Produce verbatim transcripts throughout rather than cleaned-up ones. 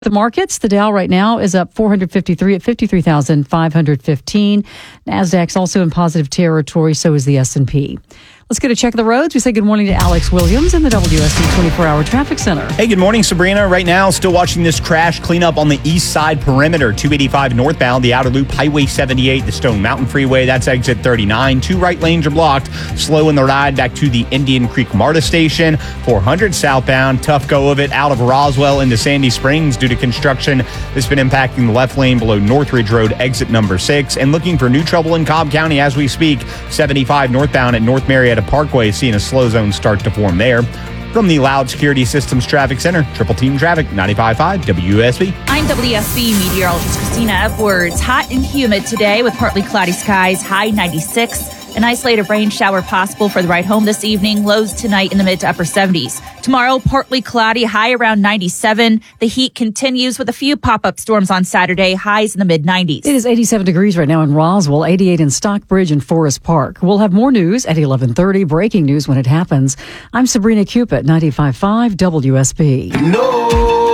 The markets, the Dow right now is up four hundred fifty-three at fifty-three thousand five hundred fifteen. NASDAQ's also in positive territory, so is the S and P. Let's get a check of the roads. We say good morning to Alex Williams in the W S B twenty-four hour Traffic Center. Hey, good morning, Sabrina. Right now, still watching this crash cleanup on the east side perimeter, two eighty-five northbound, the outer loop, Highway seventy-eight, the Stone Mountain Freeway. That's exit thirty-nine. Two right lanes are blocked. Slow in the ride back to the Indian Creek MARTA station. four hundred southbound. Tough go of it out of Roswell into Sandy Springs due to construction. This has been impacting the left lane below Northridge Road, exit number six. And looking for new trouble in Cobb County as we speak. seventy-five northbound at North Marietta Parkway, seeing a slow zone start to form there. From the Loud Security Systems Traffic Center, Triple Team Traffic, ninety-five point five W S B. I'm W S B meteorologist Christina Edwards. Hot and humid today with partly cloudy skies, high ninety-six. An isolated rain shower possible for the ride home this evening. Lows tonight in the mid to upper seventies. Tomorrow, partly cloudy, high around ninety-seven. The heat continues with a few pop-up storms on Saturday, highs in the mid nineties. It is eighty-seven degrees right now in Roswell, eighty-eight in Stockbridge and Forest Park. We'll have more news at eleven thirty, breaking news when it happens. I'm Sabrina Cupid, ninety-five point five W S B. You know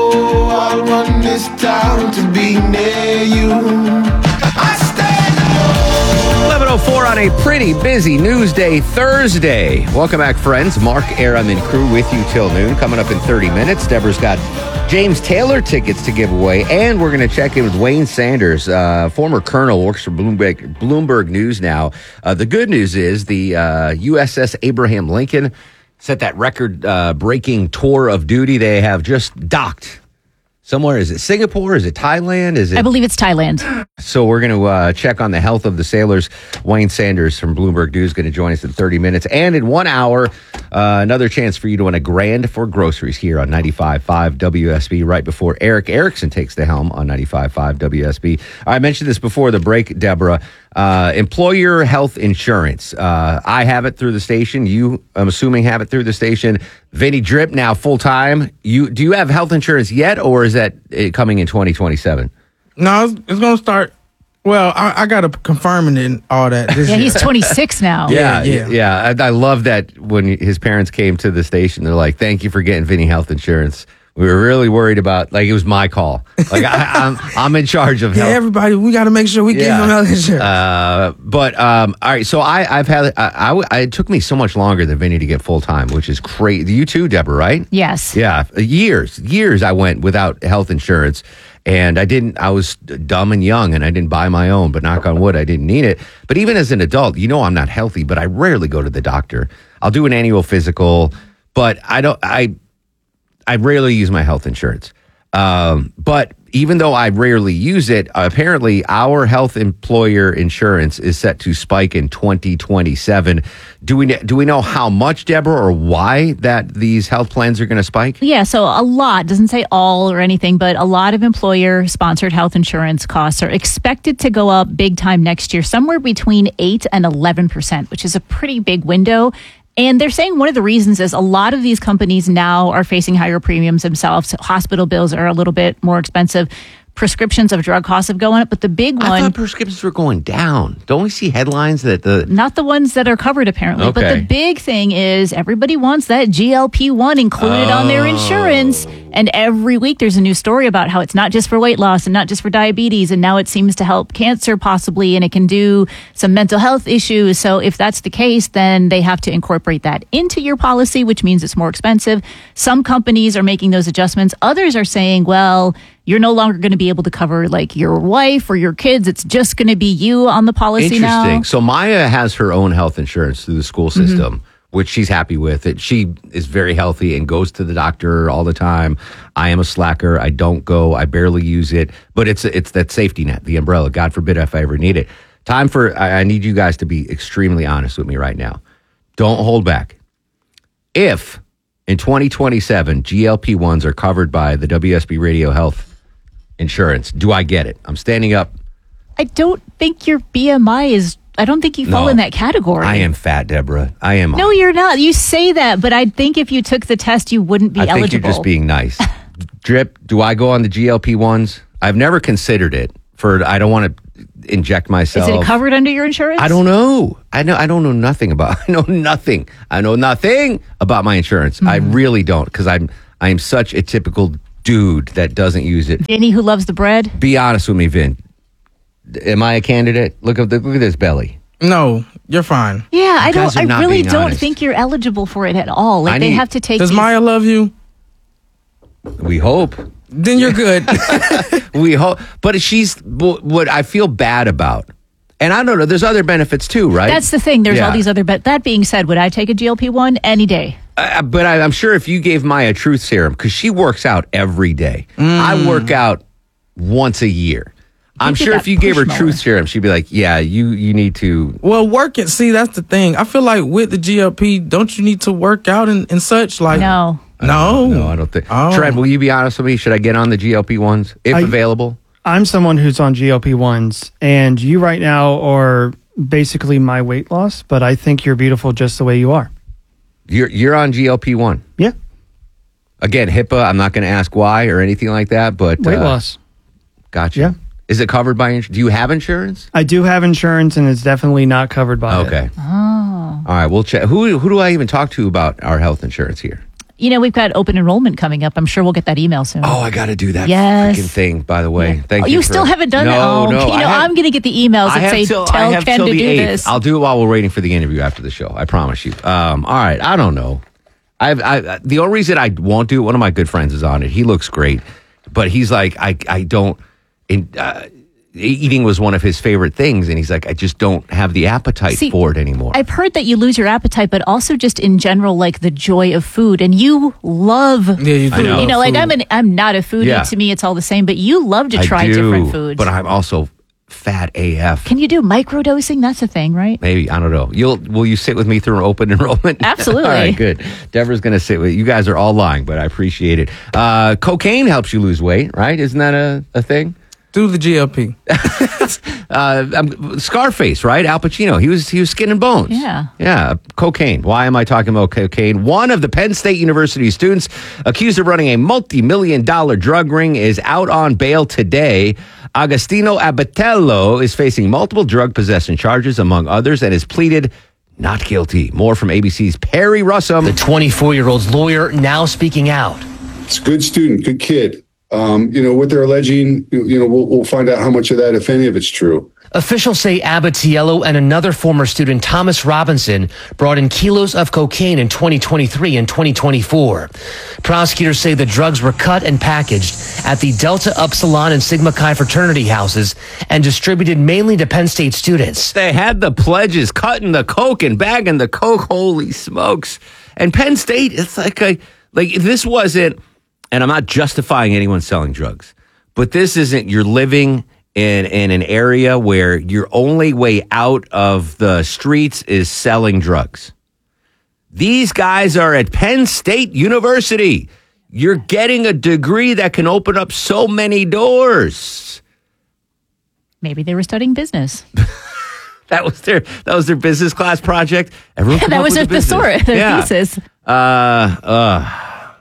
I run this town to be near you. I stand eleven oh four on a pretty busy news day Thursday. Welcome back, friends. Mark Aram and crew with you till noon. Coming up in thirty minutes, Deborah's got James Taylor tickets to give away, and we're going to check in with Wayne Sanders, uh, former colonel, works for Bloomberg, Bloomberg News now. Uh, the good news is the uh, U S S Abraham Lincoln set that record-breaking tour of duty. They have just docked somewhere. Is it Singapore? Is it Thailand? Is it? I believe it's Thailand. So we're going to uh, check on the health of the sailors. Wayne Sanders from Bloomberg News is going to join us in thirty minutes. And in one hour, uh, another chance for you to win a grand for groceries here on ninety-five point five W S B right before Eric Erickson takes the helm on ninety-five point five W S B. I mentioned this before the break, Deborah. Uh, employer health insurance. Uh, I have it through the station. You, I'm assuming, have it through the station. Vinny Drip now full time. You do you have health insurance yet, or is that uh, coming in twenty twenty-seven? No, it's, it's going to start. Well, I, I got to confirm it and all that. This Yeah, year. he's twenty-six now. Yeah, Yeah, yeah. yeah. I, I love that when his parents came to the station, they're like, "Thank you for getting Vinny health insurance. We were really worried about, like, it was my call. Like, I, I'm I'm in charge of Yeah, health." everybody, we got to make sure we Yeah. give him health insurance. Uh, but um, all right, so I, I've had I, I, I it took me so much longer than Vinny to get full time, which is crazy. You too, Deborah, right? Yes. Yeah, years, years I went without health insurance, and I didn't. I was dumb and young, and I didn't buy my own. But knock on wood, I didn't need it. But even as an adult, you know, I'm not healthy, but I rarely go to the doctor. I'll do an annual physical, but I don't. I I rarely use my health insurance. Um, but even though I rarely use it, apparently our health employer insurance is set to spike in twenty twenty-seven. Do we do we know how much, Deborah, or why that these health plans are going to spike? Yeah, so a lot, doesn't say all or anything, but a lot of employer-sponsored health insurance costs are expected to go up big time next year, somewhere between eight and eleven percent, which is a pretty big window. And they're saying one of the reasons is a lot of these companies now are facing higher premiums themselves. Hospital bills are a little bit more expensive. Prescriptions of drug costs have gone up, but the big one... I thought prescriptions were going down. Don't we see headlines that the... Not the ones that are covered, apparently. Okay. But the big thing is everybody wants that G L P one included Oh. on their insurance. And every week there's a new story about how it's not just for weight loss and not just for diabetes. And now it seems to help cancer possibly, and it can do some mental health issues. So if that's the case, then they have to incorporate that into your policy, which means it's more expensive. Some companies are making those adjustments. Others are saying, well, you're no longer going to be able to cover like your wife or your kids. It's just going to be you on the policy now. Interesting. So Maya has her own health insurance through the school system, mm-hmm. which she's happy with. It. She is very healthy and goes to the doctor all the time. I am a slacker. I don't go. I barely use it. But it's it's that safety net, the umbrella. God forbid if I ever need it. Time for, I, I need you guys to be extremely honest with me right now. Don't hold back. If in twenty twenty-seven, G L P ones are covered by the W S B Radio Health insurance, do I get it? I'm standing up. I don't think your B M I is, I don't think you fall No. in that category. I am fat, Deborah. I am. No, you're not. You say that, but I think if you took the test, you wouldn't be I think eligible. you're just being nice. Drip, do I go on the G L P ones? I've never considered it. For I don't want to inject myself. Is it covered under your insurance? I don't know. I know. I don't know nothing about. I know nothing. I know nothing about my insurance. Mm-hmm. I really don't, because I'm. I am such a typical dude that doesn't use it. Vinny who loves the bread. Be honest with me, Vin. Am I a candidate? Look at the, look at this belly. No, you're fine. Yeah, I guys don't. are I not really being don't honest. think you're eligible for it at all. Like I they need- have to take. Does these- Maya love you? We hope. Then you're good. We hope. But she's wh- what I feel bad about. And I don't know. There's other benefits too, right? That's the thing. There's Yeah. all these other. But that being said, would I take a G L P one any day? Uh, but I, I'm sure if you gave Maya truth serum, because she works out every day. I work out once a year. I'm Think of sure that if you gave her push mower. truth serum, she'd be like, yeah, you you need to. Well, working. See, that's the thing. I feel like with the G L P, don't you need to work out and, and such? Like No. no, No, I don't think. Oh. Trent, will you be honest with me? Should I get on the G L P ones if I- available? I'm someone who's on G L P ones, and you right now are basically my weight loss, but I think you're beautiful just the way you are. You're you're on G L P one. Yeah. Again, HIPAA. I'm not going to ask why or anything like that. But Weight uh, loss. Gotcha. Yeah. Is it covered by insurance? Do you have insurance? I do have insurance, and it's definitely not covered by it. Okay. Oh. All right. We'll check. Who who do I even talk to about our health insurance here? You know, we've got open enrollment coming up. I'm sure we'll get that email soon. Oh, I got to do that Yes. freaking thing. By the way, thank Oh, you. you for- still haven't done no, it? Oh, no. you I know, have- I'm going to get the emails I that have say, till, I tell have Ken till to the do eighth. this. I'll do it while we're waiting for the interview after the show. I promise you. Um, all right. I don't know. I've, I the only reason I won't do it. One of my good friends is on it. He looks great, but he's like, I I don't. In, uh, eating was one of his favorite things, and he's like, I just don't have the appetite See, for it anymore. I've heard that you lose your appetite, but also just in general, like the joy of food. And you love Yeah, you food. do love You know, like food. I'm an I'm not a foodie. Yeah. To me, it's all the same. But you love to I try do, different foods. but I'm also fat A F. Can you do microdosing? That's a thing, right? Maybe I don't know. You'll will you sit with me through an open enrollment? Absolutely. All right, good. Deborah's going to sit with you. Guys are all lying, but I appreciate it. Uh, cocaine helps you lose weight, right? Isn't that a, a thing? do the G L P. Uh, um, Scarface, right? Al Pacino. He was he was skin and bones. Yeah. Yeah. Cocaine. Why am I talking about cocaine? One of the Penn State University students accused of running a multi-million dollar drug ring is out on bail today. Agostino Abatello is facing multiple drug possession charges, among others, and is pleaded not guilty. More from A B C's Perry Russum. The twenty-four-year-old's lawyer now speaking out. It's a good student, good kid. Um, you know, what they're alleging, you you know, we'll, we'll find out how much of that, if any of it's true. Officials say Abatiello and another former student, Thomas Robinson, brought in kilos of cocaine in twenty twenty-three and twenty twenty-four. Prosecutors say the drugs were cut and packaged at the Delta Upsilon and Sigma Chi fraternity houses and distributed mainly to Penn State students. They had the pledges, cutting the coke and bagging the coke. Holy smokes. And Penn State, it's like a, like this wasn't, and I'm not justifying anyone selling drugs, but this isn't, you're living in, in an area where your only way out of the streets is selling drugs. These guys are at Penn State University. You're getting a degree that can open up so many doors. Maybe they were studying business. That was their that was their business class project. Everyone come that up was with their a business. thesaurus, their Yeah. thesis. Uh, uh,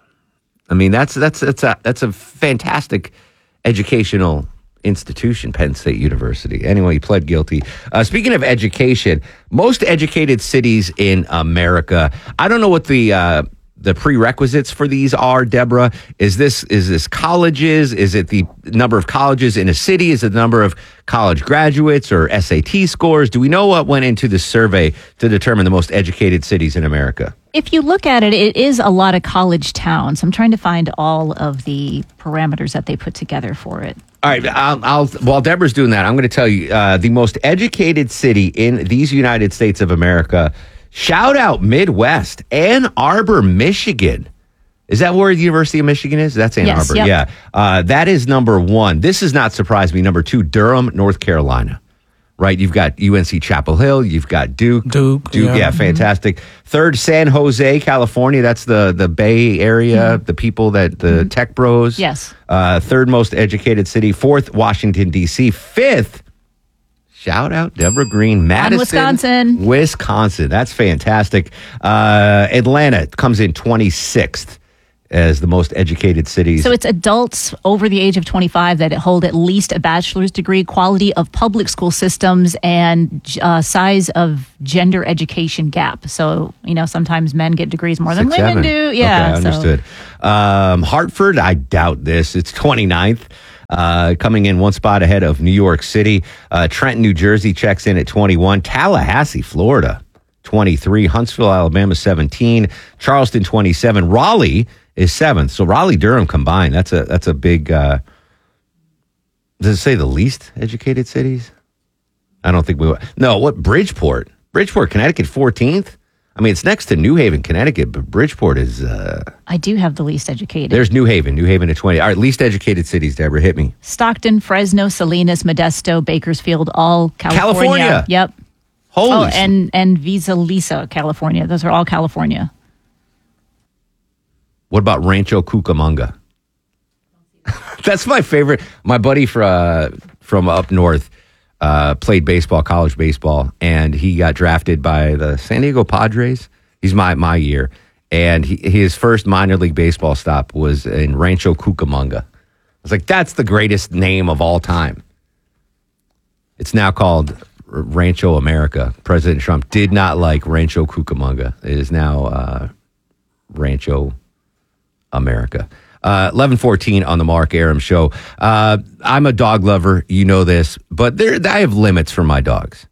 I mean, that's that's that's a that's a fantastic educational institution, Penn State University. Anyway, he pled guilty. Uh, speaking of education, most educated cities in America. I don't know what the uh, the prerequisites for these are, Deborah. Is this is this colleges? Is it the number of colleges in a city? Is it the number of college graduates or S A T scores? Do we know what went into the survey to determine the most educated cities in America? If you look at it, it is a lot of college towns. I'm trying to find all of the parameters that they put together for it. All right, I'll, I'll while Deborah's doing that, I'm going to tell you uh, the most educated city in these United States of America. Shout out Midwest, Ann Arbor, Michigan. Is that where the University of Michigan is? That's Ann Yes, Arbor. yep. Yeah, uh, that is number one. This does not surprise me. Number two, Durham, North Carolina. Right, you've got U N C Chapel Hill, you've got Duke, Duke, Duke, yeah, yeah. fantastic. Third, San Jose, California. That's the the Bay Area, the people that the tech bros. Yes. Uh, third most educated city. Fourth, Washington D C. Fifth, shout out Deborah Green, Madison, Wisconsin. Wisconsin. That's fantastic. Uh, Atlanta comes in twenty-sixth. as the most educated cities. So it's adults over the age of twenty-five that hold at least a bachelor's degree, quality of public school systems, and uh, size of gender education gap. So, you know, sometimes men get degrees more than Six, women seven. do. Yeah. Okay, so- understood. Um, Hartford, I doubt this. It's twenty-ninth. Uh, coming in one spot ahead of New York City. Uh, Trenton, New Jersey checks in at twenty-one. Tallahassee, Florida, twenty-three. Huntsville, Alabama, seventeen. Charleston, twenty-seven. Raleigh is seventh. So Raleigh, Durham combined. That's a that's a big. Uh, does it say the least educated cities? I don't think we. No, what Bridgeport? Bridgeport, Connecticut, fourteenth. I mean, it's next to New Haven, Connecticut, but Bridgeport is. Uh, I do have the least educated. there's New Haven, New Haven at twenty. All right, least educated cities. Deborah, hit me. Stockton, Fresno, Salinas, Modesto, Bakersfield, all California. California. Yep. Holy. Oh, and and Visa California. Those are all California. What about Rancho Cucamonga? That's my favorite. My buddy for, uh, from up north uh, played baseball, college baseball, and he got drafted by the San Diego Padres. He's my my year, and he, his first minor league baseball stop was in Rancho Cucamonga. I was like, that's the greatest name of all time. It's now called Rancho America. President Trump did not like Rancho Cucamonga. It is now uh, Rancho America. Uh, eleven fourteen on the Mark Aram Show. Uh, I'm a dog lover, you know this, but there I have limits for my dogs.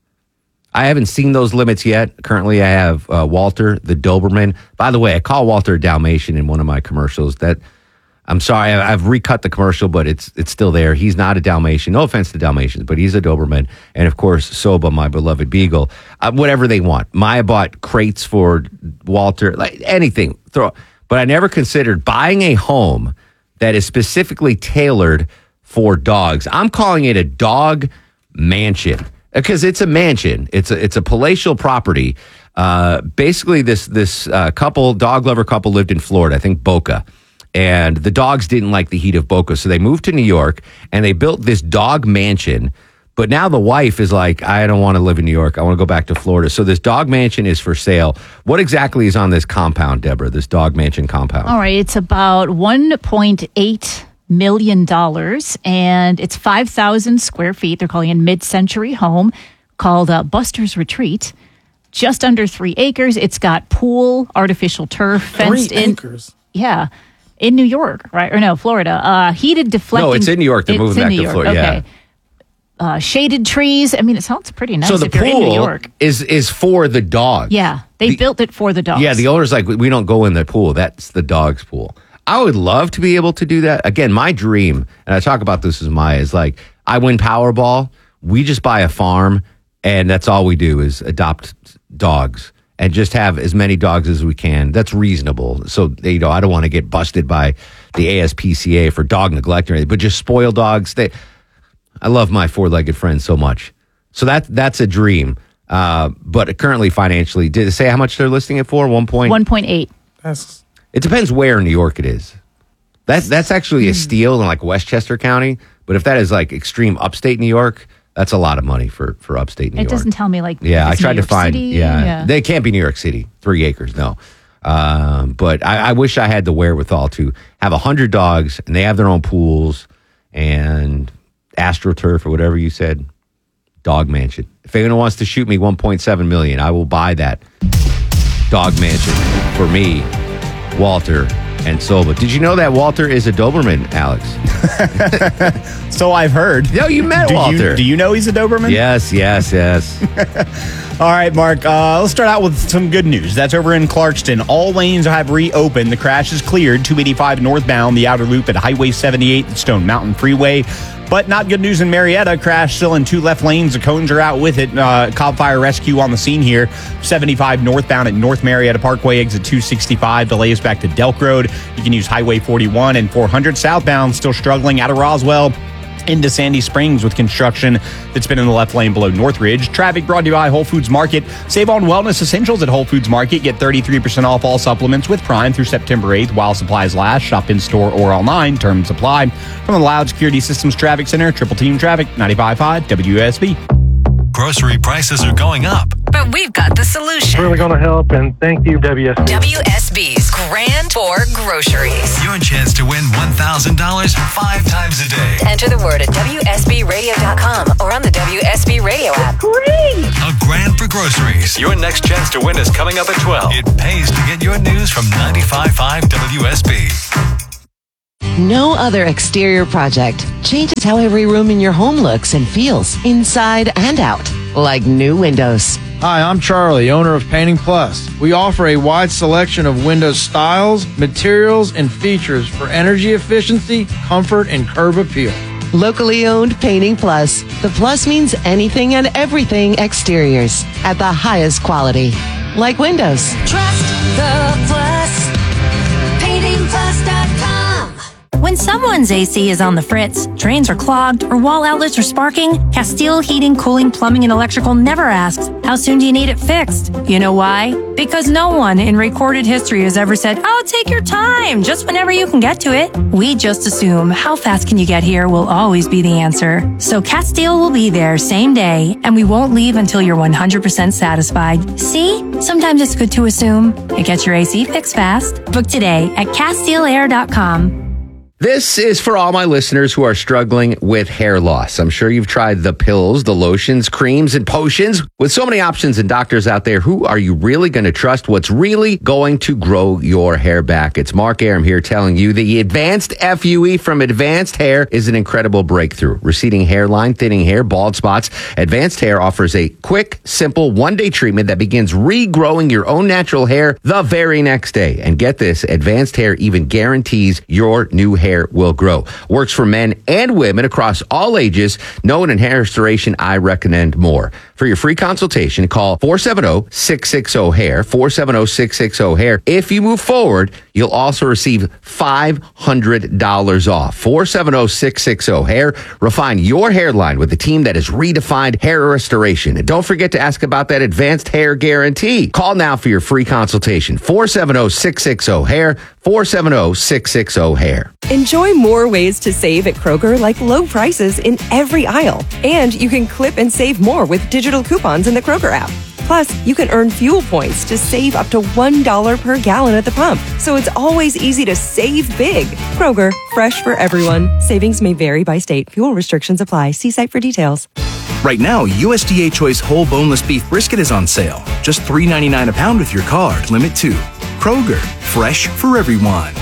I haven't seen those limits yet. Currently, I have uh, Walter, the Doberman. By the way, I call Walter a Dalmatian in one of my commercials. That I'm sorry, I, I've recut the commercial, but it's it's still there. He's not a Dalmatian. No offense to Dalmatians, but he's a Doberman. And of course, Soba, my beloved beagle. Uh, whatever they want. Maya bought crates for Walter, like anything. Throw. But I never considered buying a home that is specifically tailored for dogs. I'm calling it a dog mansion because it's a mansion. It's a it's a palatial property. Uh, basically, this this uh, couple, dog lover couple, lived in Florida. I think Boca. And the dogs didn't like the heat of Boca, so they moved to New York and they built this dog mansion. But now the wife is like, I don't want to live in New York. I want to go back to Florida. So this dog mansion is for sale. What exactly is on this compound, Deborah, this dog mansion compound? All right. It's about one point eight million dollars, and it's five thousand square feet. They're calling it a mid-century home called uh, Buster's Retreat. Just under three acres. It's got pool, artificial turf, fenced Three in. acres. Yeah. In New York, right? Or no, Florida. Uh, heated deflecting. No, it's in New York. They're It's moving in back New to York. Florida. Yeah. Okay. Uh, shaded trees. I mean, it sounds pretty nice So the if you're in New pool York. is is for the dogs. Yeah, they The- built it for the dogs. Yeah, the owner's like, we don't go in the pool. That's the dog's pool. I would love to be able to do that. Again, my dream, and I talk about this as Maya, is like, I win Powerball. We just buy a farm, and that's all we do is adopt dogs and just have as many dogs as we can. That's reasonable. So, you know, I don't want to get busted by the A S P C A for dog neglect or anything, but just spoil dogs. They, I love my four-legged friends so much. So that that's a dream. Uh, but currently, financially, did it say how much they're listing it for? One point. one point eight. That's It depends where in New York it is. That that's actually a steal in like Westchester County. But if that is like extreme upstate New York, that's a lot of money for for upstate New It York. doesn't tell me like. Yeah, if I it's tried New to York find. City. Yeah, they can't be New York City. Three acres, no. Um, but I, I wish I had the wherewithal to have a hundred dogs, and they have their own pools and AstroTurf or whatever you said. Dog mansion. If anyone wants to shoot me one point seven million, I will buy that dog mansion for me, Walter, and Soba. Did you know that Walter is a Doberman, Alex? So I've heard. No, you met do Walter. You, do you know he's a Doberman? Yes, yes, yes. All right, Mark, uh, let's start out with some good news. That's over in Clarkston. All lanes have reopened. The crash is cleared. two eighty-five northbound, the outer loop at Highway seventy-eight, the Stone Mountain Freeway. But not good news in Marietta. Crash still in two left lanes. The cones are out with it. Uh, Cobb Fire Rescue on the scene here. seventy-five northbound at North Marietta Parkway, exit two sixty-five. Delays back to Delk Road. You can use Highway forty-one and four hundred southbound. Still struggling out of Roswell into Sandy Springs with construction that's been in the left lane below Northridge. Traffic brought to you by Whole Foods Market. Save on wellness essentials at Whole Foods Market. Get thirty-three percent off all supplements with Prime through September eighth while supplies last. Shop in store or online. Terms apply. From the Loud Security Systems Traffic Center, Triple Team Traffic, ninety-five point five W S B. Grocery prices are going up, but but we've got the solution. Really going to help, and thank you, W S B. W S B's Grand Tour Groceries. Your chance to win one thousand dollars five times a day. Enter the word at W S B radio dot com or on the W S B Radio app. Great! A grand for groceries. Your next chance to win is coming up at twelve. It pays to get your news from ninety-five point five W S B. No other exterior project changes how every room in your home looks and feels, inside and out, like new windows. Hi, I'm Charlie, owner of Painting Plus. We offer a wide selection of window styles, materials, and features for energy efficiency, comfort, and curb appeal. Locally owned Painting Plus. The plus means anything and everything exteriors at the highest quality, like windows. Trust the Plus. painting plus dot com. When someone's A C is on the fritz, drains are clogged, or wall outlets are sparking, Castile Heating, Cooling, Plumbing, and Electrical never asks, how soon do you need it fixed? You know why? Because no one in recorded history has ever said, oh, take your time, just whenever you can get to it. We just assume how fast can you get here will always be the answer. So Castile will be there same day, and we won't leave until you're one hundred percent satisfied. See? Sometimes it's good to assume. It gets your A C fixed fast. Book today at Castile Air dot com. This is for all my listeners who are struggling with hair loss. I'm sure you've tried the pills, the lotions, creams, and potions. With so many options and doctors out there, who are you really going to trust? What's really going to grow your hair back? It's Mark Arum here telling you the Advanced F U E from Advanced Hair is an incredible breakthrough. Receding hairline, thinning hair, bald spots. Advanced Hair offers a quick, simple, one-day treatment that begins regrowing your own natural hair the very next day. And get this, Advanced Hair even guarantees your new hair will grow. Works for men and women across all ages. No one in hair restoration I recommend more. For your free consultation, call four seven zero, six six zero, hair, four seven zero, six six zero, hair. If you move forward, you'll also receive five hundred dollars off. four seven zero, six six zero, hair. Refine your hairline with a team that has redefined hair restoration. And don't forget to ask about that advanced hair guarantee. Call now for your free consultation. four seven zero, six six zero, hair, four seven zero, six six zero, hair. Enjoy more ways to save at Kroger, like low prices in every aisle. And you can clip and save more with digital coupons in the Kroger app. Plus, you can earn fuel points to save up to one dollar per gallon at the pump. So it's always easy to save big. Kroger, fresh for everyone. Savings may vary by state. Fuel restrictions apply. See site for details. Right now, U S D A Choice whole boneless beef brisket is on sale. Just three ninety-nine a pound with your card. Limit two. Kroger, fresh for everyone.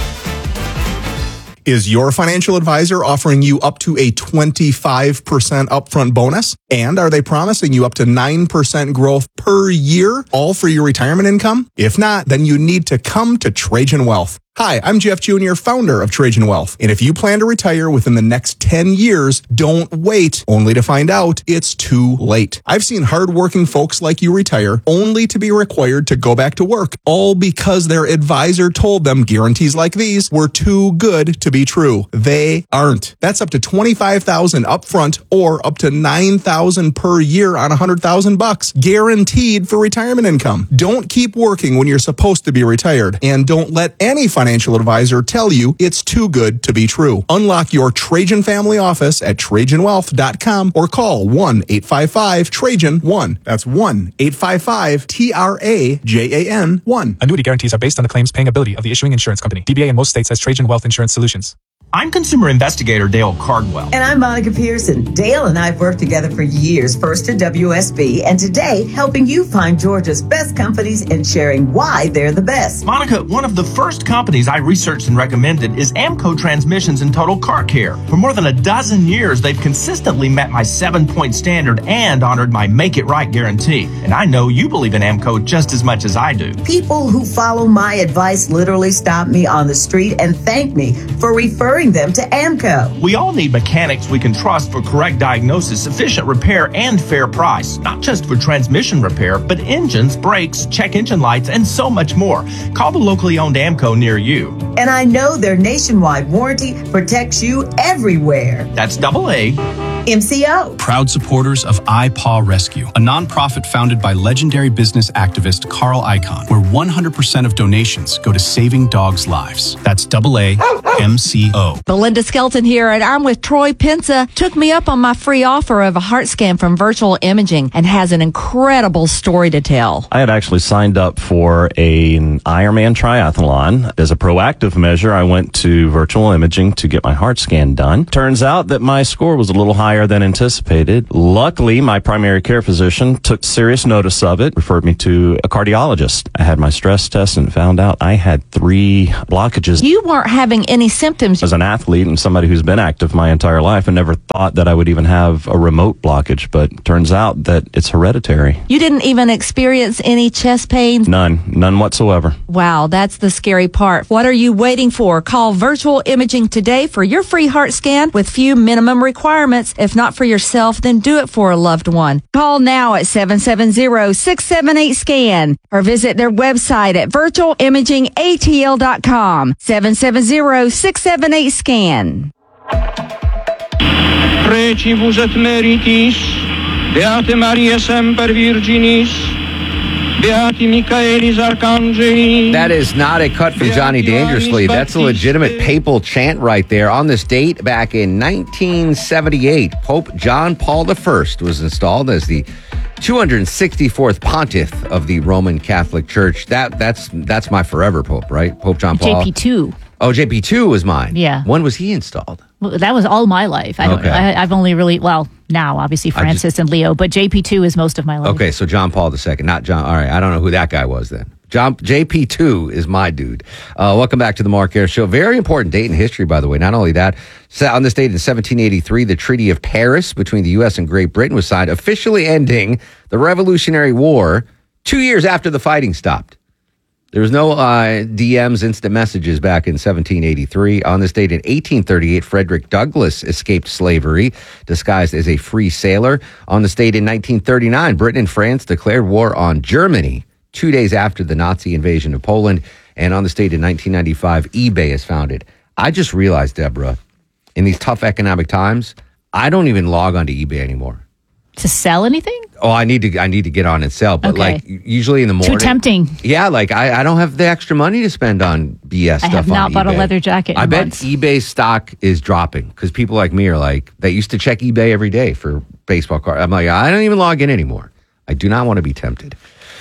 Is your financial advisor offering you up to a twenty-five percent upfront bonus? And are they promising you up to nine percent growth per year, all for your retirement income? If not, then you need to come to Trajan Wealth. Hi, I'm Jeff Junior, founder of Trajan Wealth. And if you plan to retire within the next ten years, don't wait only to find out it's too late. I've seen hardworking folks like you retire only to be required to go back to work, all because their advisor told them guarantees like these were too good to be true. They aren't. That's up to twenty-five thousand dollars upfront or up to nine thousand dollars per year on one hundred thousand bucks, guaranteed for retirement income. Don't keep working when you're supposed to be retired, and don't let any financial advisor tell you it's too good to be true. Unlock your Trajan family office at Trajan Wealth dot com or call one eight five five Trajan one. That's one eight five five T R A J A N one. Annuity guarantees are based on the claims paying ability of the issuing insurance company. D B A in most states has Trajan Wealth Insurance Solutions. I'm consumer investigator Dale Cardwell. And I'm Monica Pearson. Dale and I have worked together for years, first at W S B, and today helping you find Georgia's best companies and sharing why they're the best. Monica, one of the first companies I researched and recommended is Amco Transmissions and Total Car Care. For more than a dozen years, they've consistently met my seven-point standard and honored my Make It Right guarantee. And I know you believe in Amco just as much as I do. People who follow my advice literally stop me on the street and thank me for referring them to Amco. We all need mechanics we can trust for correct diagnosis, efficient repair, and fair price. Not just for transmission repair, but engines, brakes, check engine lights, and so much more. Call the locally owned Amco near you. And I know their nationwide warranty protects you everywhere. That's double A M C O. Proud supporters of iPaw Rescue, a nonprofit founded by legendary business activist Carl Icahn, where one hundred percent of donations go to saving dogs' lives. That's double A M C O. Belinda Skelton here, and I'm with Troy Pensa. Took me up on my free offer of a heart scan from Virtual Imaging and has an incredible story to tell. I had actually signed up for a, an Ironman triathlon. As a proactive measure, I went to Virtual Imaging to get my heart scan done. Turns out that my score was a little higher than anticipated. Luckily, my primary care physician took serious notice of it, referred me to a cardiologist. I had my stress test and found out I had three blockages. You weren't having any symptoms. As an athlete and somebody who's been active my entire life, I never thought that I would even have a remote blockage, but turns out that it's hereditary. You didn't even experience any chest pains? None. None whatsoever. Wow, that's the scary part. What are you waiting for? Call Virtual Imaging today for your free heart scan with few minimum requirements. If not for yourself, then do it for a loved one. Call now at seven seven zero, six seven eight, SCAN or visit their website at virtual imaging a t l dot com. seven seven zero, six seven eight, SCAN. Recibus et meritis, Beate Maria Semper Virginis, Beati Michaelis Arcangeli. That is not a cut from Johnny Dangerously. That's a legitimate papal chant right there. On this date, back in nineteen seventy-eight, Pope John Paul the First was installed as the two hundred sixty-fourth pontiff of the Roman Catholic Church. That that's that's my forever pope, right? Pope John Paul. J P two. Oh, J P two was mine. Yeah. When was he installed? Well, that was all my life. I don't Okay. know. I, I've only really, well, now obviously Francis and Leo, but J P two is most of my life. Okay, so John Paul the Second, not John. All right, I don't know who that guy was then. John J P two is my dude. Uh, welcome back to the Mark Air Show. Very important date in history, by the way. Not only that, so on this date in seventeen eighty-three, the Treaty of Paris between the U S and Great Britain was signed, officially ending the Revolutionary War two years after the fighting stopped. There was no uh, D Ms, instant messages back in seventeen eighty-three. On this date in eighteen thirty-eight, Frederick Douglass escaped slavery, disguised as a free sailor. On this date in nineteen thirty-nine, Britain and France declared war on Germany two days after the Nazi invasion of Poland. And on this date in nineteen ninety-five, eBay is founded. I just realized, Deborah, in these tough economic times, I don't even log onto eBay anymore. To sell anything? Oh, I need to I need to get on and sell, but Okay. like usually in the morning. Too tempting. Yeah, like I, I don't have the extra money to spend on B S I stuff. have not on bought a eBay. leather jacket in I bet months. eBay stock is dropping because people like me are like, they used to check eBay every day for baseball cards. I'm like, I don't even log in anymore. I do not want to be tempted.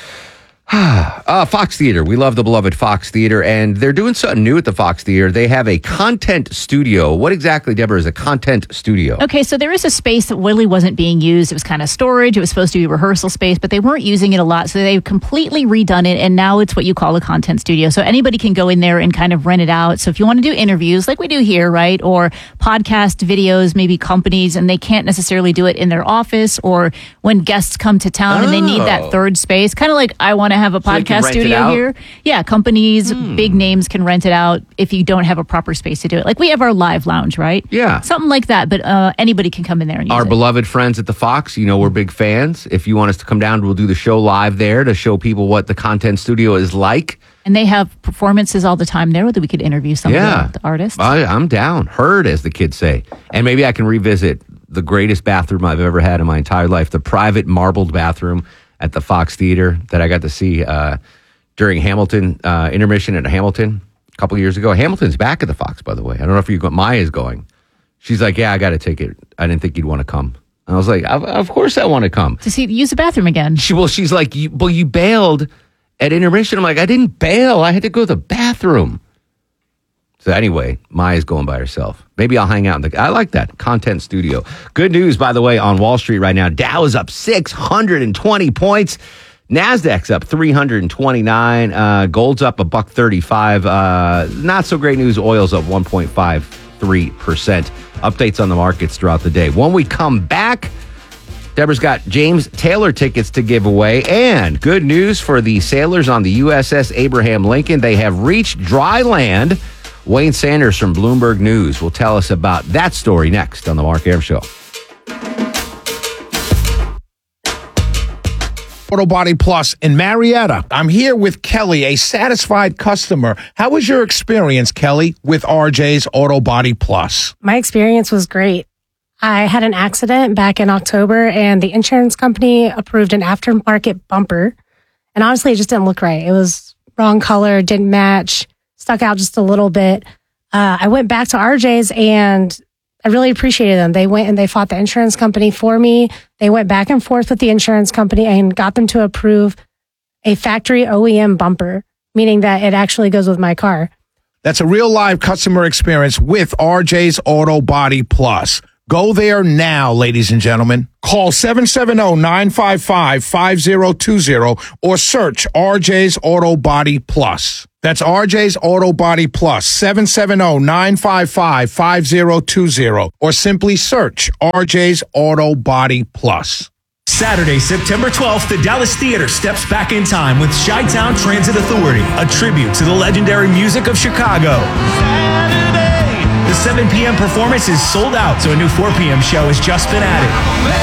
uh, Fox Theater. We love the beloved Fox Theater, and they're doing something new at the Fox Theater. They have a content studio. What exactly, Deborah, is a content studio? Okay, so there is a space that really wasn't being used. It was kind of storage. It was supposed to be rehearsal space, but they weren't using it a lot. So they've completely redone it, and now it's what you call a content studio. So anybody can go in there and kind of rent it out. So if you want to do interviews like we do here, right, or podcast videos, maybe companies, and they can't necessarily do it in their office or when guests come to town and they need Oh. that third space, kind of like I want to have a So they can podcast rent it studio out? here. Yeah, companies, big names can rent it out if you don't have a proper space to do it. Like we have our live lounge, right? Yeah. Something like that, but uh, anybody can come in there and use Our it. beloved friends at the Fox, you know, we're big fans. If you want us to come down, we'll do the show live there to show people what the content studio is like. And they have performances all the time there that we could interview some Yeah. of the, the artists. I, I'm down. Heard, as the kids say. And maybe I can revisit the greatest bathroom I've ever had in my entire life, the private marbled bathroom at the Fox Theater that I got to see uh, during Hamilton, uh, intermission at Hamilton a couple years ago. Hamilton's back at the Fox, by the way. I don't know if you got Maya's going. She's like, yeah, I got a ticket. I didn't think you'd want to come. And I was like, of, of course I want to come. To see use the bathroom again. She, well, she's like, you, well, you bailed at intermission. I'm like, I didn't bail. I had to go to the bathroom. So anyway, Maya's going by herself. Maybe I'll hang out in the. I like that content studio. Good news, by the way, on Wall Street right now. Dow is up six hundred twenty points. Nasdaq's up three hundred twenty-nine. Uh, gold's up a buck thirty-five. Uh, not so great news. Oil's up one point five three percent. Updates on the markets throughout the day. When we come back, Deborah's got James Taylor tickets to give away. And good news for the sailors on the U S S Abraham Lincoln. They have reached dry land. Wayne Sanders from Bloomberg News will tell us about that story next on the Mark Arum Show. Auto Body Plus in Marietta. I'm here with Kelly, a satisfied customer. How was your experience, Kelly, with R J's Auto Body Plus? My experience was great. I had an accident back in October, and the insurance company approved an aftermarket bumper. And honestly, it just didn't look right. It was wrong color, didn't match, stuck out just a little bit. Uh, I went back to R J's, and I really appreciated them. They went and they fought the insurance company for me. They went back and forth with the insurance company and got them to approve a factory O E M bumper, meaning that it actually goes with my car. That's a real live customer experience with R J's Auto Body Plus. Go there now, ladies and gentlemen. Call seven seven zero, nine five five, five zero two zero or search R J's Auto Body Plus. That's R J's Auto Body Plus, seven seven zero, nine five five, five zero two zero or simply search R J's Auto Body Plus. Saturday, September twelfth, the Dallas Theater steps back in time with Chi-Town Transit Authority, a tribute to the legendary music of Chicago. The seven p.m. performance is sold out, so a new four p.m. show has just been added.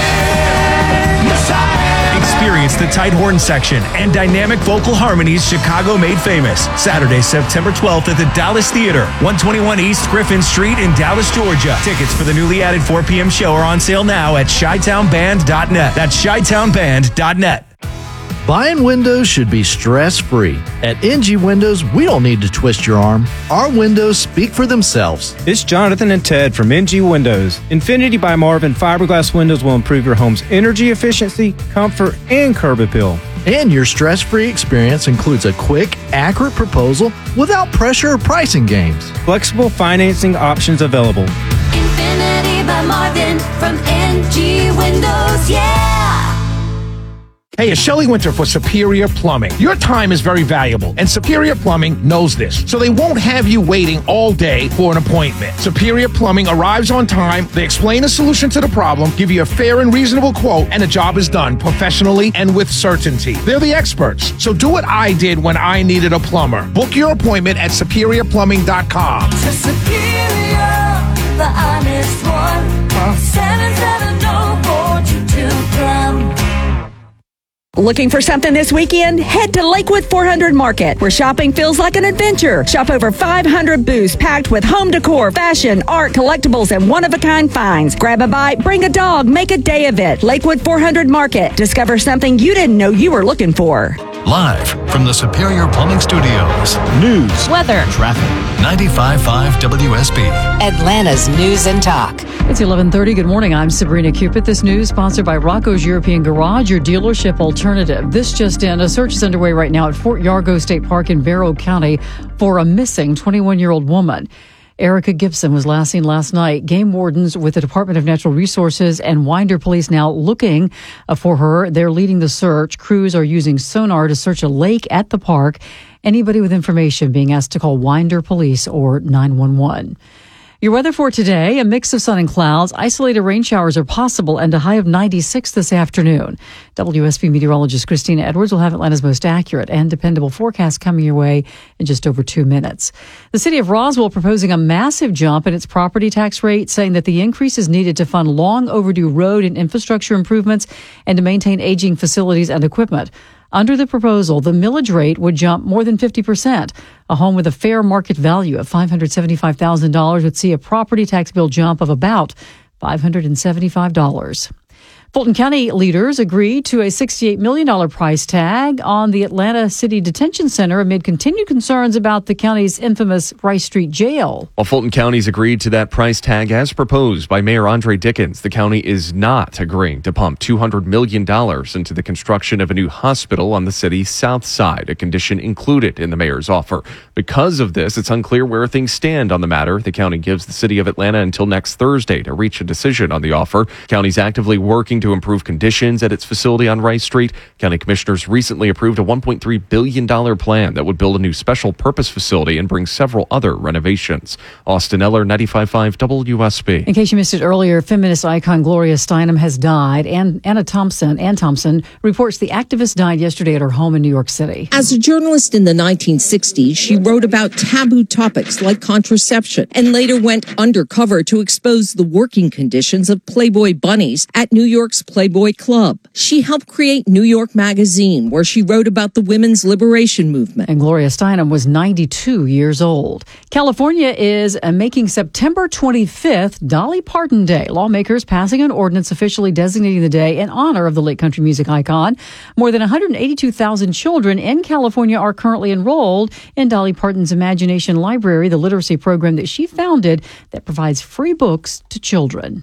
Experience the tight horn section and dynamic vocal harmonies Chicago made famous. Saturday, September twelfth at the Dallas Theater, one twenty-one East Griffin Street in Dallas, Georgia. Tickets for the newly added four p.m. show are on sale now at chi town band dot net. That's chi town band dot net. Buying windows should be stress-free. At N G Windows, we don't need to twist your arm. Our windows speak for themselves. It's Jonathan and Ted from N G Windows. Infinity by Marvin fiberglass windows will improve your home's energy efficiency, comfort, and curb appeal. And your stress-free experience includes a quick, accurate proposal without pressure or pricing games. Flexible financing options available. Infinity by Marvin from N G Windows, yeah! Hey, it's Shelley Winter for Superior Plumbing. Your time is very valuable, and Superior Plumbing knows this, so they won't have you waiting all day for an appointment. Superior Plumbing arrives on time, they explain the solution to the problem, give you a fair and reasonable quote, and the job is done professionally and with certainty. They're the experts, so do what I did when I needed a plumber. Book your appointment at superior plumbing dot com. To Superior, the honest one. Call seven seven zero, four two two, plum. Looking for something this weekend? Head to Lakewood four hundred Market, where shopping feels like an adventure. Shop over five hundred booths packed with home decor, fashion, art, collectibles, and one-of-a-kind finds. Grab a bite, bring a dog, make a day of it. Lakewood four hundred Market. Discover something you didn't know you were looking for. Live from the Superior Plumbing Studios. News, weather, traffic. ninety-five point five W S B. Atlanta's News and Talk. It's eleven thirty. Good morning. I'm Sabrina Cupid. This news sponsored by Rocco's European Garage, your dealership alternative. This just in. A search is underway right now at Fort Yargo State Park in Barrow County for a missing twenty-one-year-old woman. Erica Gibson was last seen last night. Game wardens with the Department of Natural Resources and Winder Police now looking for her. They're leading the search. Crews are using sonar to search a lake at the park. Anybody with information being asked to call Winder Police or nine one one. Your weather for today, a mix of sun and clouds. Isolated rain showers are possible and a high of ninety-six this afternoon. W S B meteorologist Christina Edwards will have Atlanta's most accurate and dependable forecast coming your way in just over two minutes. The city of Roswell proposing a massive jump in its property tax rate, saying that the increase is needed to fund long overdue road and infrastructure improvements and to maintain aging facilities and equipment. Under the proposal, the millage rate would jump more than fifty percent. A home with a fair market value of five hundred seventy-five thousand dollars would see a property tax bill jump of about five hundred seventy-five dollars. Fulton County leaders agreed to a sixty-eight million dollars price tag on the Atlanta City Detention Center amid continued concerns about the county's infamous Rice Street Jail. While Fulton County's agreed to that price tag as proposed by Mayor Andre Dickens, the county is not agreeing to pump two hundred million dollars into the construction of a new hospital on the city's south side, a condition included in the mayor's offer. Because of this, it's unclear where things stand on the matter. The county gives the city of Atlanta until next Thursday to reach a decision on the offer. County's actively working to improve conditions at its facility on Rice Street. County commissioners recently approved a one point three billion dollars plan that would build a new special purpose facility and bring several other renovations. Austin Eller, ninety-five point five W S B. In case you missed it earlier, feminist icon Gloria Steinem has died, and Anna Thompson, Ann Thompson reports the activist died yesterday at her home in New York City. As a journalist in the nineteen sixties, she wrote about taboo topics like contraception and later went undercover to expose the working conditions of Playboy bunnies at New York York's Playboy Club. She helped create New York Magazine, where she wrote about the women's liberation movement. And Gloria Steinem was ninety-two years old. California is uh, making September twenty-fifth Dolly Parton Day. Lawmakers passing an ordinance officially designating the day in honor of the late country music icon. More than one hundred eighty-two thousand children in California are currently enrolled in Dolly Parton's Imagination Library, the literacy program that she founded that provides free books to children.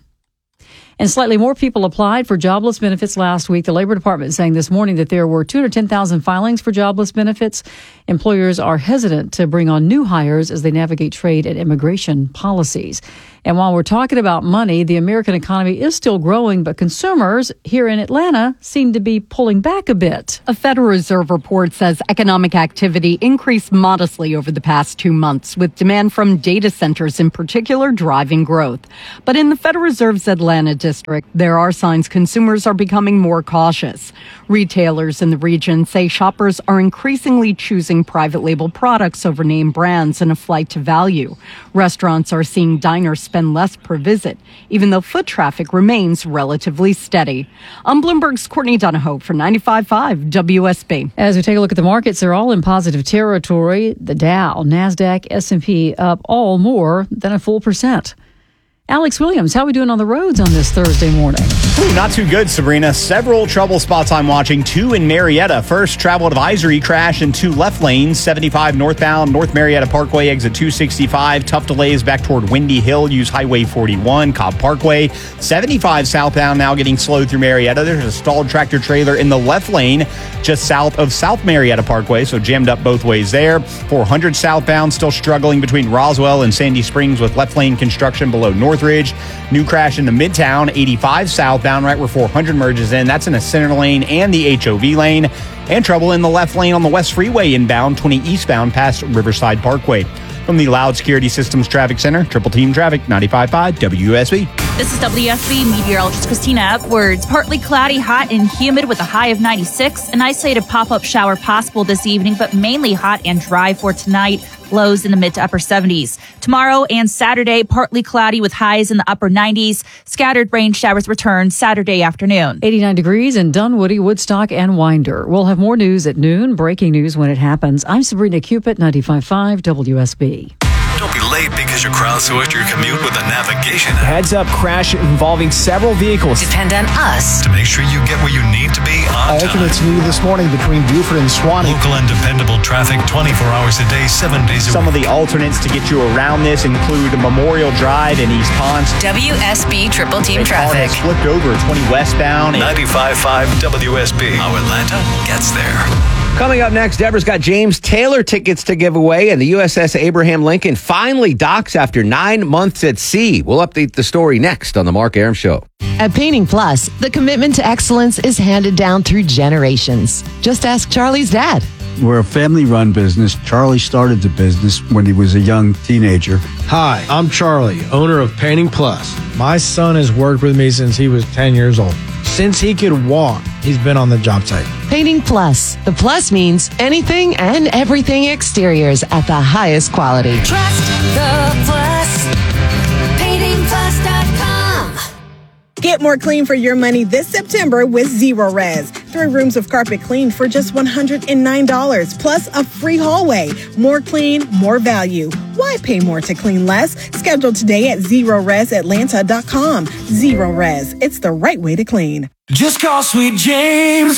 And slightly more people applied for jobless benefits last week. The Labor Department is saying this morning that there were two hundred ten thousand filings for jobless benefits. Employers are hesitant to bring on new hires as they navigate trade and immigration policies. And while we're talking about money, the American economy is still growing, but consumers here in Atlanta seem to be pulling back a bit. A Federal Reserve report says economic activity increased modestly over the past two months, with demand from data centers in particular driving growth. But in the Federal Reserve's Atlanta district, there are signs consumers are becoming more cautious. Retailers in the region say shoppers are increasingly choosing private label products over name brands in a flight to value. Restaurants are seeing diners spend less per visit, even though foot traffic remains relatively steady. I'm Bloomberg's Courtney Donahoe for ninety-five point five W S B. As we take a look at the markets, they're all in positive territory. The Dow, NASDAQ, S and P up all more than a full percent. Alex Williams, how are we doing on the roads on this Thursday morning? Ooh, not too good, Sabrina. Several trouble spots I'm watching. Two in Marietta. First, travel advisory crash in two left lanes. seventy-five northbound, North Marietta Parkway, exit two sixty-five. Tough delays back toward Windy Hill. Use Highway forty-one, Cobb Parkway. seventy-five southbound now getting slowed through Marietta. There's a stalled tractor trailer in the left lane just south of South Marietta Parkway, so jammed up both ways there. four hundred southbound still struggling between Roswell and Sandy Springs with left lane construction below Northridge. New crash into Midtown, eighty-five southbound, right where four hundred merges in. That's in the center lane and the H O V lane. And trouble in the left lane on the West Freeway inbound, twenty eastbound past Riverside Parkway. From the Loud Security Systems Traffic Center, Triple Team Traffic, ninety-five point five W S B. This is W S B meteorologist Christina Edwards. Partly cloudy, hot and humid with a high of ninety-six. An isolated pop-up shower possible this evening, but mainly hot and dry for tonight. Lows in the mid to upper seventies. Tomorrow and Saturday, partly cloudy with highs in the upper nineties. Scattered rain showers return Saturday afternoon. eighty-nine degrees in Dunwoody, Woodstock, and Winder. We'll have more news at noon. Breaking news when it happens. I'm Sabrina Cupid, ninety-five point five W S B. Don't be late because you crowdsourced your commute with a navigation app. Heads up crash involving several vehicles. Depend on us To make sure you get where you need to be on time. Alternates new this morning between Buford and Swanee. Local and dependable traffic twenty-four hours a day, seven days a Some week. of the alternates to get you around this include Memorial Drive in East Ponce. W S B Triple A Team car Traffic. has flipped over twenty westbound. ninety-five point five W S B. How Atlanta gets there. Coming up next, Deborah's got James Taylor tickets to give away, and the U S S Abraham Lincoln finally docks after nine months at sea. We'll update the story next on The Mark Arum Show. At Painting Plus, the commitment to excellence is handed down through generations. Just ask Charlie's dad. We're a family-run business. Charlie started the business when he was a young teenager. Hi, I'm Charlie, owner of Painting Plus. My son has worked with me since he was ten years old. Since he could walk, he's been on the job site. Painting Plus. The plus means anything and everything exteriors at the highest quality. Trust the plus. painting plus dot com. Get more clean for your money this September with Zero Res. Three rooms of carpet clean for just one hundred nine dollars, plus a free hallway. More clean, more value. Why pay more to clean less? Schedule today at zero res atlanta dot com. Zero Res. It's the right way to clean. Just call Sweet James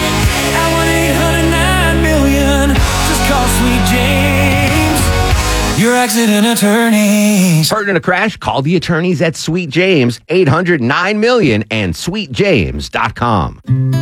at one eight hundred nine million. Just call Sweet James, your accident attorneys. Hurt in a crash? Call the attorneys at Sweet James, eight hundred nine million and sweet james dot com.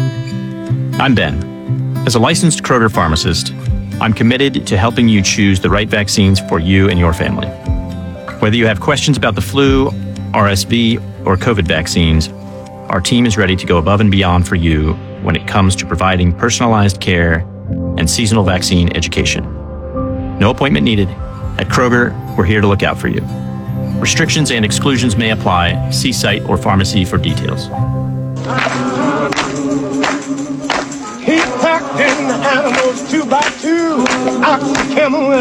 I'm Ben. As a licensed Kroger pharmacist, I'm committed to helping you choose the right vaccines for you and your family. Whether you have questions about the flu, R S V, or COVID vaccines, our team is ready to go above and beyond for you when it comes to providing personalized care and seasonal vaccine education. No appointment needed. At Kroger, we're here to look out for you. Restrictions and exclusions may apply. See site or pharmacy for details. He packed in the animals two by two, ox, a camel, and a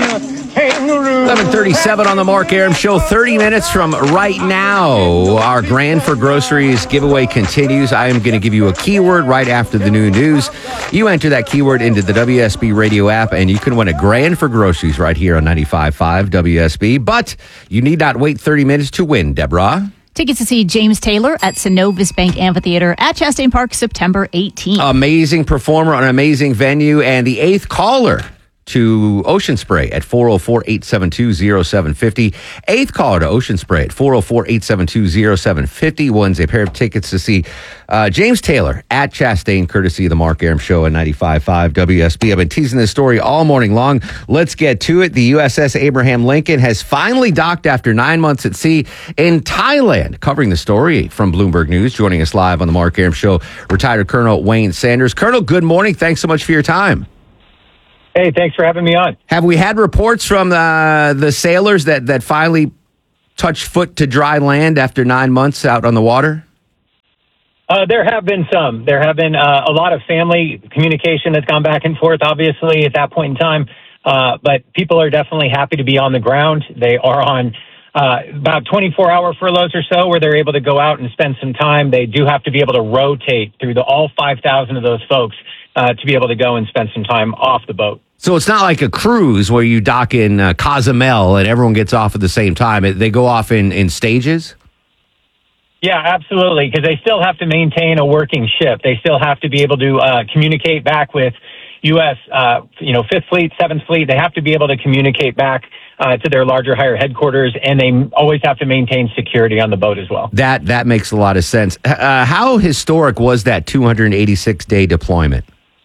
kangaroo. eleven thirty-seven on the Mark Aram Show. thirty minutes from right now. Our Grand for Groceries giveaway continues. I am going to give you a keyword right after the new news. You enter that keyword into the W S B radio app, and you can win a Grand for Groceries right here on ninety-five point five W S B. But you need not wait thirty minutes to win, Deborah. Tickets to see James Taylor at Synovus Bank Amphitheater at Chastain Park, September eighteenth. Amazing performer, an amazing venue, and the eighth caller to Ocean Spray at four oh four, eight seven two, oh seven five oh. Eighth caller to Ocean Spray at four oh four, eight seven two, oh seven five oh wins a pair of tickets to see uh, James Taylor at Chastain, courtesy of the Mark Aram Show at ninety-five point five W S B. I've been teasing this story all morning long. Let's get to it. The U S S Abraham Lincoln has finally docked after nine months at sea in Thailand. Covering the story from Bloomberg News, joining us live on the Mark Aram Show, retired Colonel Wayne Sanders. Colonel, good morning. Thanks so much for your time. Hey, thanks for having me on. Have we had reports from uh, the sailors that, that finally touched foot to dry land after nine months out on the water? Uh, there have been some. There have been uh, a lot of family communication that's gone back and forth, obviously, at that point in time. Uh, but people are definitely happy to be on the ground. They are on uh, about twenty-four hour furloughs or so where they're able to go out and spend some time. They do have to be able to rotate through the all five thousand of those folks Uh, to be able to go and spend some time off the boat. So it's not like a cruise where you dock in uh, Cozumel and everyone gets off at the same time. It, they go off in, in stages? Yeah, absolutely, because they still have to maintain a working ship. They still have to be able to uh, communicate back with U S, uh, you know, Fifth Fleet, Seventh Fleet. They have to be able to communicate back uh, to their larger, higher headquarters, and they always have to maintain security on the boat as well. That, that makes a lot of sense. Uh, how historic was that two hundred eighty-six day deployment?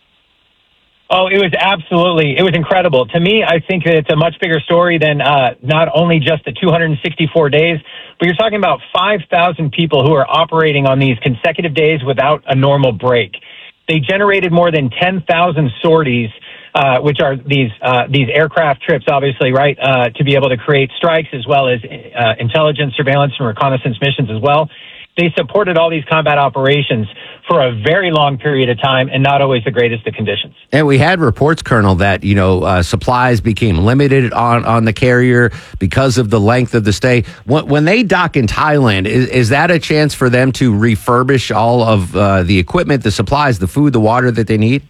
Oh, it was absolutely, it was incredible. To me, I think that it's a much bigger story than uh, not only just the two hundred sixty-four days, but you're talking about five thousand people who are operating on these consecutive days without a normal break. They generated more than ten thousand sorties, uh, which are these uh, these aircraft trips, obviously, right, uh, to be able to create strikes as well as uh, intelligence, surveillance, and reconnaissance missions as well. They supported all these combat operations for a very long period of time and not always the greatest of conditions. And we had reports, Colonel, that, you know, uh, supplies became limited on, on the carrier because of the length of the stay. When, when they dock in Thailand, is, is that a chance for them to refurbish all of uh, the equipment, the supplies, the food, the water that they need?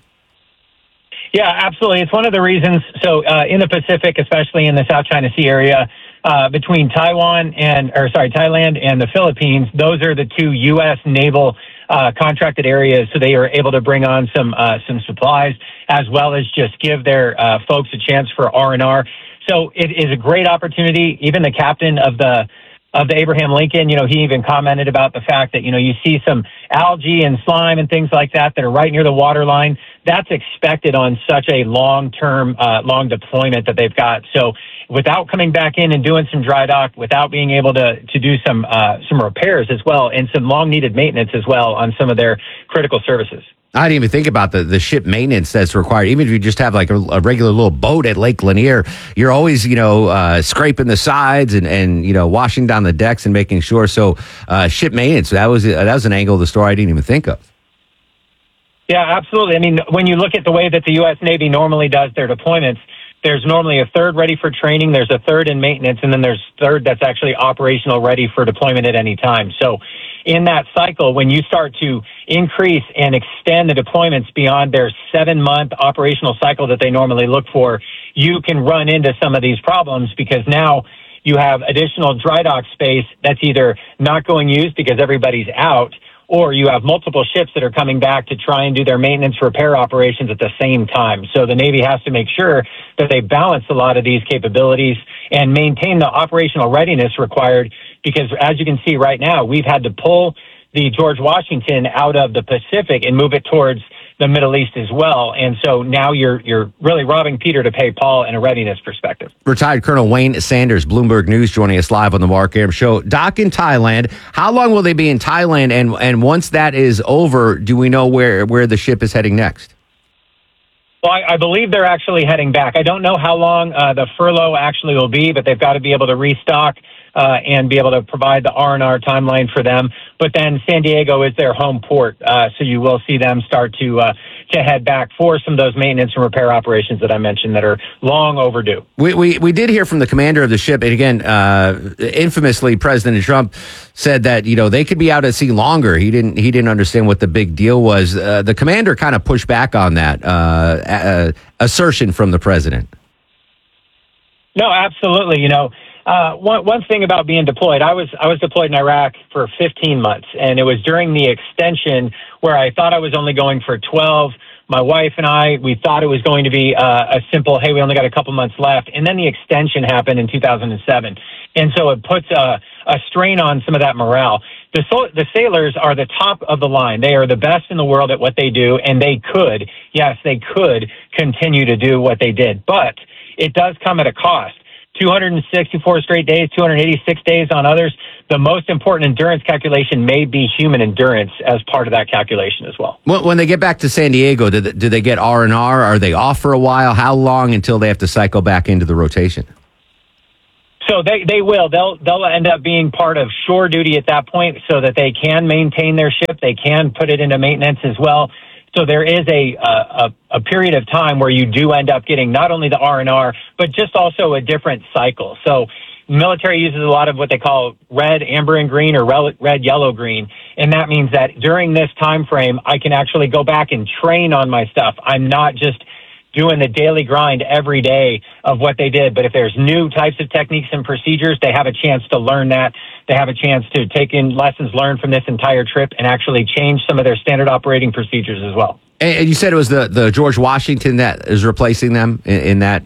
Yeah, absolutely. It's one of the reasons. So uh, in the Pacific, especially in the South China Sea area, Uh, between Taiwan and, or sorry, Thailand and the Philippines, those are the two U S naval uh, contracted areas. So they are able to bring on some uh, some supplies as well as just give their uh, folks a chance for R and R. So it is a great opportunity. Even the captain of the of the Abraham Lincoln, you know, he even commented about the fact that, you know, you see some algae and slime and things like that that are right near the water line. That's expected on such a long-term, uh, long deployment that they've got. So without coming back in and doing some dry dock, without being able to, to do some, uh, some repairs as well, and some long-needed maintenance as well on some of their critical services. I didn't even think about the, the ship maintenance that's required. Even if you just have like a, a regular little boat at Lake Lanier, you're always, you know, uh, scraping the sides and, and, you know, washing down the decks and making sure. So uh, ship maintenance, that was, that was an angle of the story I didn't even think of. Yeah, absolutely. I mean, when you look at the way that the U S Navy normally does their deployments, there's normally a third ready for training, there's a third in maintenance, and then there's a third that's actually operational ready for deployment at any time. So in that cycle, when you start to increase and extend the deployments beyond their seven-month operational cycle that they normally look for, you can run into some of these problems because now you have additional dry dock space that's either not going used because everybody's out, or you have multiple ships that are coming back to try and do their maintenance repair operations at the same time. So the Navy has to make sure that they balance a lot of these capabilities and maintain the operational readiness required, because as you can see right now, we've had to pull the George Washington out of the Pacific and move it towards the Middle East as well. And so now you're you're really robbing Peter to pay Paul in a readiness perspective. Retired Colonel Wayne Sanders, Bloomberg News, joining us live on the Mark Aram Show. Dock in Thailand. How long will they be in Thailand? And and once that is over, do we know where, where the ship is heading next? Well, I, I believe they're actually heading back. I don't know how long uh, the furlough actually will be, but they've got to be able to restock Uh, and be able to provide the R and R timeline for them. But then San Diego is their home port, uh, so you will see them start to uh, to head back for some of those maintenance and repair operations that I mentioned that are long overdue. We, we, we did hear from the commander of the ship, and again, uh, infamously, President Trump said that, you know, they could be out at sea longer. He didn't he didn't understand what the big deal was. Uh, the commander kind of pushed back on that uh, uh, assertion from the president. No, absolutely. You know, uh, one one thing about being deployed, I was I was deployed in Iraq for fifteen months, and it was during the extension where I thought I was only going for twelve. My wife and I, we thought it was going to be uh, a simple, hey, we only got a couple months left, and then the extension happened in two thousand seven, and so it puts a, a strain on some of that morale. The, so, the sailors are the top of the line. They are the best in the world at what they do, and they could, yes, they could continue to do what they did, but it does come at a cost. two hundred sixty-four straight days, two hundred eighty-six days on others. The most important endurance calculation may be human endurance as part of that calculation as well. When they get back to San Diego, do they, do they get R and R? Are they off for a while? How long until they have to cycle back into the rotation? So they, they will. They'll they'll end up being part of shore duty at that point so that they can maintain their ship. They can put it into maintenance as well. So there is a, a a period of time where you do end up getting not only the R and R, but just also a different cycle. So military uses a lot of what they call red, amber, and green, or red, yellow, green. And that means that during this time frame, I can actually go back and train on my stuff. I'm not just doing the daily grind every day of what they did. But if there's new types of techniques and procedures, they have a chance to learn that. They have a chance to take in lessons learned from this entire trip and actually change some of their standard operating procedures as well. And you said it was the, the George Washington that is replacing them in, in that?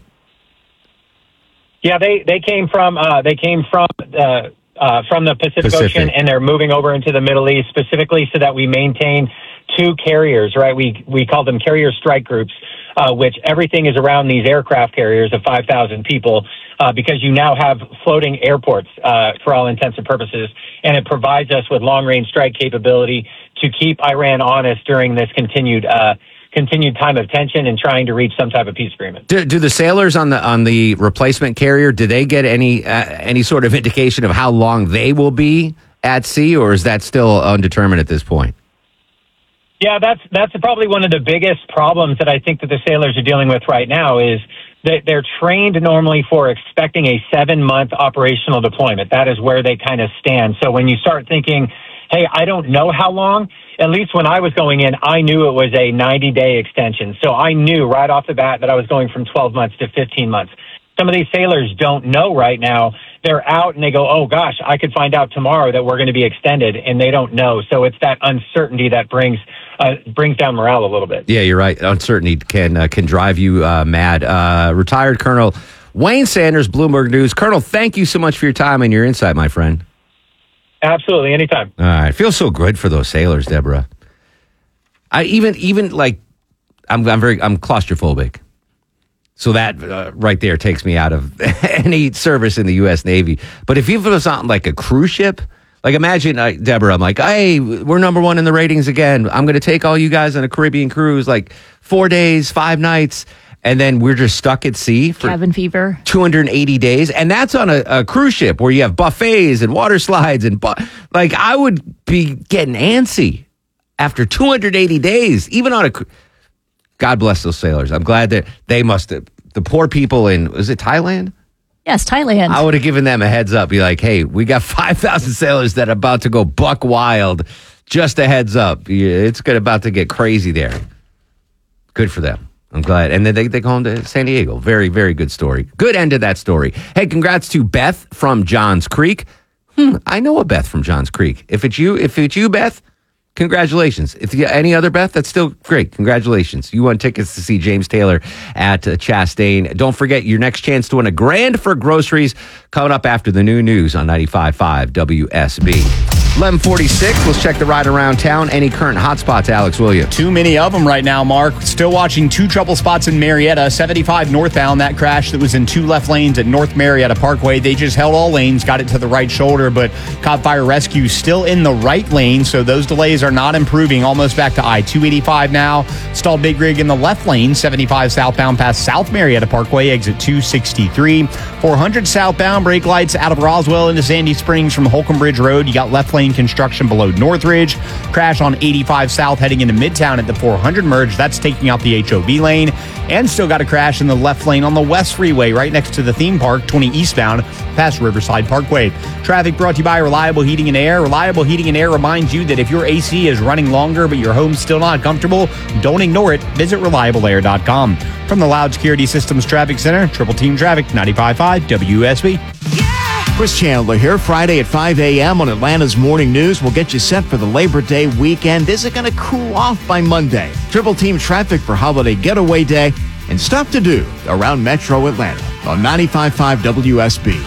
Yeah, they, they came from uh, they came from uh, uh, from the Pacific, Pacific Ocean, and they're moving over into the Middle East specifically so that we maintain two carriers, right? We we call them carrier strike groups, uh, which everything is around these aircraft carriers of five thousand people, uh, because you now have floating airports uh, for all intents and purposes, and it provides us with long-range strike capability to keep Iran honest during this continued uh, continued time of tension and trying to reach some type of peace agreement. Do, do the sailors on the on the replacement carrier, do they get any uh, any sort of indication of how long they will be at sea, or is that still undetermined at this point? Yeah, that's that's probably one of the biggest problems that I think that the sailors are dealing with right now is that they're trained normally for expecting a seven-month operational deployment. That is where they kind of stand. So when you start thinking, hey, I don't know how long, at least when I was going in, I knew it was a ninety-day extension. So I knew right off the bat that I was going from twelve months to fifteen months. Some of these sailors don't know right now. They're out and they go, oh, gosh, I could find out tomorrow that we're going to be extended, and they don't know. So it's that uncertainty that brings uh, brings down morale a little bit. Yeah, you're right. Uncertainty can uh, can drive you uh, mad. Uh, retired Colonel Wayne Sanders, Bloomberg News. Colonel, thank you so much for your time and your insight, my friend. Absolutely, anytime. All right, it feels so good for those sailors, Deborah. I even even like I'm I'm very I'm claustrophobic. So that uh, right there takes me out of any service in the U S Navy. But if you was on like a cruise ship, like imagine, uh, Deborah, I'm like, hey, we're number one in the ratings again. I'm going to take all you guys on a Caribbean cruise, like four days, five nights. And then we're just stuck at sea for cabin fever, two hundred eighty days. And that's on a, a cruise ship where you have buffets and water slides. And bu- like I would be getting antsy after two hundred eighty days, even on a cruise. God bless those sailors. I'm glad that they must have, the poor people in, was it Thailand? Yes, Thailand. I would have given them a heads up, be like, hey, we got five thousand sailors that are about to go buck wild. Just a heads up. It's good, about to get crazy there. Good for them. I'm glad. And then they, they go home to San Diego. Very, very good story. Good end to that story. Hey, congrats to Beth from Johns Creek. Hmm, I know a Beth from Johns Creek. If it's you, if it's you, Beth, congratulations. If you any other Beth, that's still great. Congratulations. You won tickets to see James Taylor at uh, Chastain. Don't forget your next chance to win a grand for groceries coming up after the new news on ninety-five point five W S B. eleven forty-six. Let's check the ride around town. Any current hotspots, Alex, will you? Too many of them right now, Mark. Still watching two trouble spots in Marietta. seventy-five northbound, that crash that was in two left lanes at North Marietta Parkway. They just held all lanes, got it to the right shoulder, but Cobb Fire Rescue still in the right lane, so those delays are not improving. Almost back to I two eighty-five now. Stalled Big Rig in the left lane, seventy-five southbound past South Marietta Parkway, exit two sixty-three. four hundred southbound, brake lights out of Roswell into Sandy Springs from Holcomb Bridge Road. You got left lane between construction below Northridge. Crash on eighty-five South heading into Midtown at the four hundred merge. That's taking out the H O V lane. And still got a crash in the left lane on the West Freeway right next to the theme park, twenty eastbound, past Riverside Parkway. Traffic brought to you by Reliable Heating and Air. Reliable Heating and Air reminds you that if your A C is running longer but your home's still not comfortable, don't ignore it. Visit reliable air dot com. From the Loud Security Systems Traffic Center, Triple Team Traffic, ninety-five point five W S B. Chris Chandler here. Friday at five a.m. on Atlanta's Morning News. We'll get you set for the Labor Day weekend. Is it going to cool off by Monday? Triple Team Traffic for Holiday Getaway Day and stuff to do around Metro Atlanta on ninety-five point five W S B.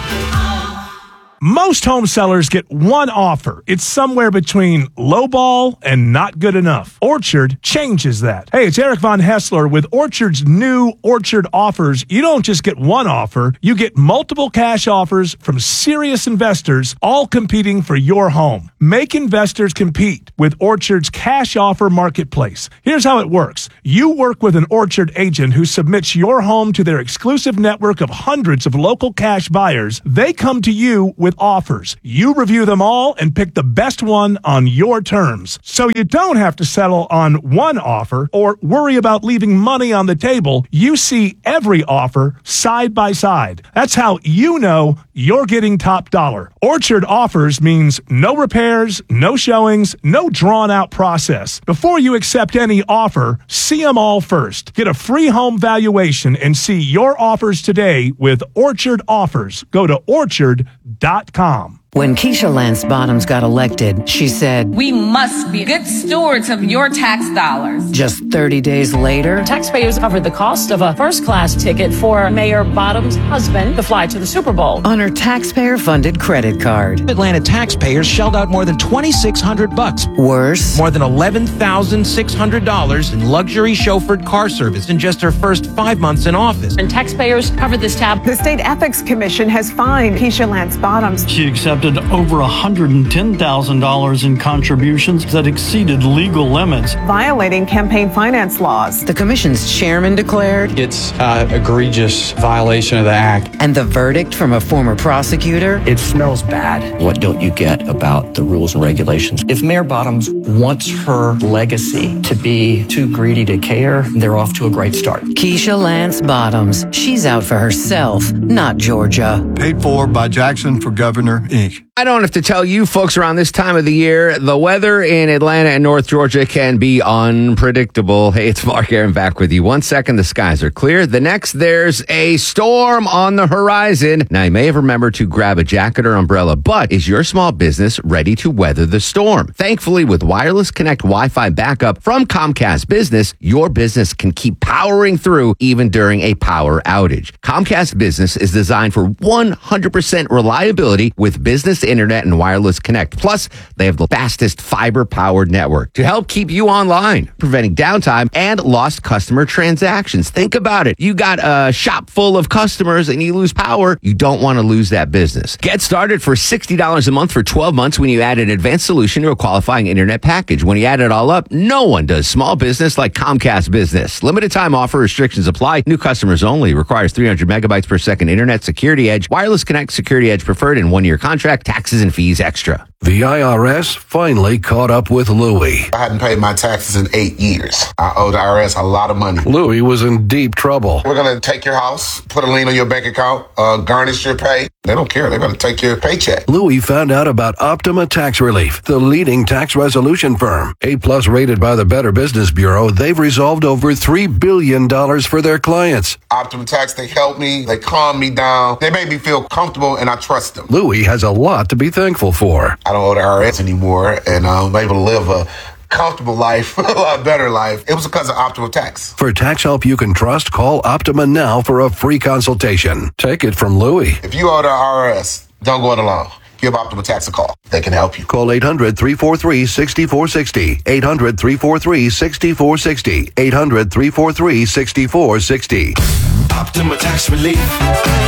Most home sellers get one offer. It's somewhere between lowball and not good enough. Orchard changes that. Hey, it's Eric Von Hessler with Orchard's new Orchard offers. You don't just get one offer. You get multiple cash offers from serious investors, all competing for your home. Make investors compete with Orchard's cash offer marketplace. Here's how it works. You work with an Orchard agent who submits your home to their exclusive network of hundreds of local cash buyers. They come to you with offers. You review them all and pick the best one on your terms. So you don't have to settle on one offer or worry about leaving money on the table. You see every offer side by side. That's how you know you're getting top dollar. Orchard offers means no repairs, no showings, no drawn out process. Before you accept any offer, see them all first. Get a free home valuation and see your offers today with Orchard Offers. Go to orchard dot com. When Keisha Lance Bottoms got elected, she said, "We must be good stewards of your tax dollars." Just thirty days later, taxpayers covered the cost of a first-class ticket for Mayor Bottoms' husband to fly to the Super Bowl on her taxpayer-funded credit card. Atlanta taxpayers shelled out more than twenty-six hundred bucks. Worse, more than eleven thousand six hundred dollars in luxury chauffeured car service in just her first five months in office. And taxpayers covered this tab. The State Ethics Commission has fined Keisha Lance Bottoms. She accepted over one hundred ten thousand dollars in contributions that exceeded legal limits, violating campaign finance laws. The commission's chairman declared it's an egregious violation of the act. And the verdict from a former prosecutor? It smells bad. What don't you get about the rules and regulations? If Mayor Bottoms wants her legacy to be too greedy to care, they're off to a great start. Keisha Lance Bottoms. She's out for herself, not Georgia. Paid for by Jackson for Governor, Incorporated. I don't have to tell you folks around this time of the year, the weather in Atlanta and North Georgia can be unpredictable. Hey, it's Mark Aaron back with you. One second, the skies are clear. The next, there's a storm on the horizon. Now, you may have remembered to grab a jacket or umbrella, but is your small business ready to weather the storm? Thankfully, with Wireless Connect Wi-Fi backup from Comcast Business, your business can keep powering through even during a power outage. Comcast Business is designed for one hundred percent reliability with business internet and wireless connect. Plus, they have the fastest fiber-powered network to help keep you online, preventing downtime and lost customer transactions. Think about it. You got a shop full of customers and you lose power. You don't want to lose that business. Get started for sixty dollars a month for twelve months when you add an advanced solution to a qualifying internet package. When you add it all up, no one does small business like Comcast Business. Limited time offer, restrictions apply. New customers only. Requires three hundred megabytes per second internet. Security Edge. Wireless Connect Security Edge preferred in one-year contract. Taxes and fees extra. The I R S finally caught up with Louie. I hadn't paid my taxes in eight years. I owe the I R S a lot of money. Louie was in deep trouble. We're going to take your house, put a lien on your bank account, uh, garnish your pay. They don't care. They're going to take your paycheck. Louie found out about Optima Tax Relief, the leading tax resolution firm. A-plus rated by the Better Business Bureau, they've resolved over three billion dollars for their clients. Optima Tax, they helped me. They calmed me down. They made me feel comfortable, and I trust them. Louie has a lot to be thankful for. I don't owe the I R S anymore, and I'm able to live a comfortable life, a lot better life. It was because of Optima Tax. For tax help you can trust, call Optima now for a free consultation. Take it from Louie. If you owe the I R S, don't go it alone. Give Optima Tax a call. They can help you. Call eight hundred, three four three, six four six zero. eight hundred, three four three, six four six zero. eight hundred, three four three, six four six zero. Optima Tax Relief.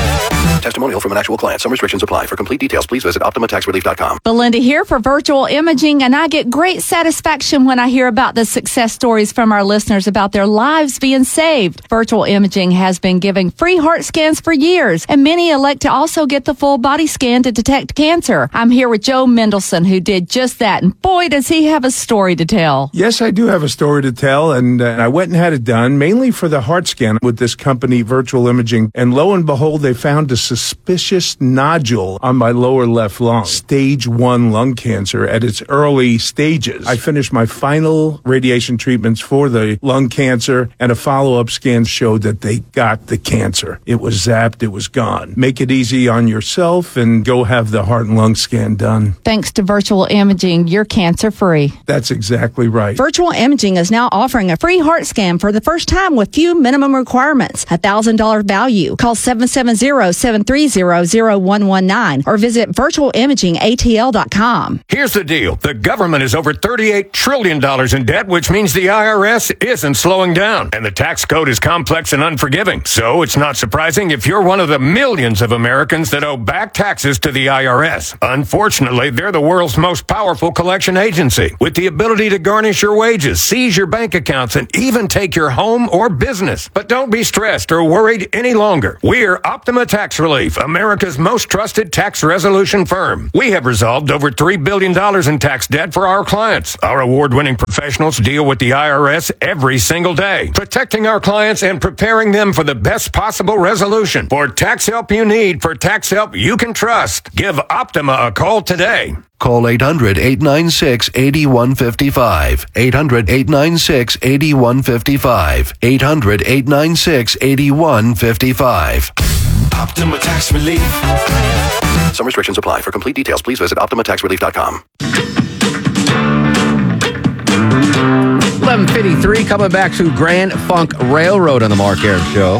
Testimonial from an actual client. Some restrictions apply. For complete details, please visit Optima Tax Relief dot com. Belinda here for Virtual Imaging, and I get great satisfaction when I hear about the success stories from our listeners about their lives being saved. Virtual Imaging has been giving free heart scans for years, and many elect to also get the full body scan to detect cancer. I'm here with Joe Mendelson, who did just that, and boy, does he have a story to tell. Yes, I do have a story to tell, and uh, I went and had it done, mainly for the heart scan with this company, Virtual Imaging, and lo and behold, they found a suspicious nodule on my lower left lung, stage one lung cancer at its early stages. I finished my final radiation treatments for the lung cancer, and a follow-up scan showed that they got the cancer. It was zapped, it was gone. Make it easy on yourself and go have the heart and lung scan done. Thanks to Virtual Imaging, you're cancer-free. That's exactly right. Virtual Imaging is now offering a free heart scan for the first time with few minimum requirements. A one thousand dollars value. Call seven seven zero, seven three zero, zero one one nine or visit virtual imaging A T L dot com. Here's the deal. The government is over thirty-eight trillion dollars in debt, which means the I R S isn't slowing down. And the tax code is complex and unforgiving. So it's not surprising if you're one of the millions of Americans that owe back taxes to the I R S. Unfortunately, they're the world's most powerful collection agency with the ability to garnish your wages, seize your bank accounts, and even take your home or business. But don't be stressed or worried any longer. We're Optima Tax Relief, America's most trusted tax resolution firm. We have resolved over three billion dollars in tax debt for our clients. Our award-winning professionals deal with the I R S every single day, protecting our clients and preparing them for the best possible resolution. For tax help you need, for tax help you can trust, give Optima a call today. Call eight hundred, eight nine six, eight one five five. eight hundred, eight nine six, eight one five five. eight hundred, eight nine six, eight one five five. Optima Tax Relief. Some restrictions apply. For complete details, please visit Optima Tax Relief dot com. eleven fifty-three, coming back to Grand Funk Railroad on the Mark Arum Show.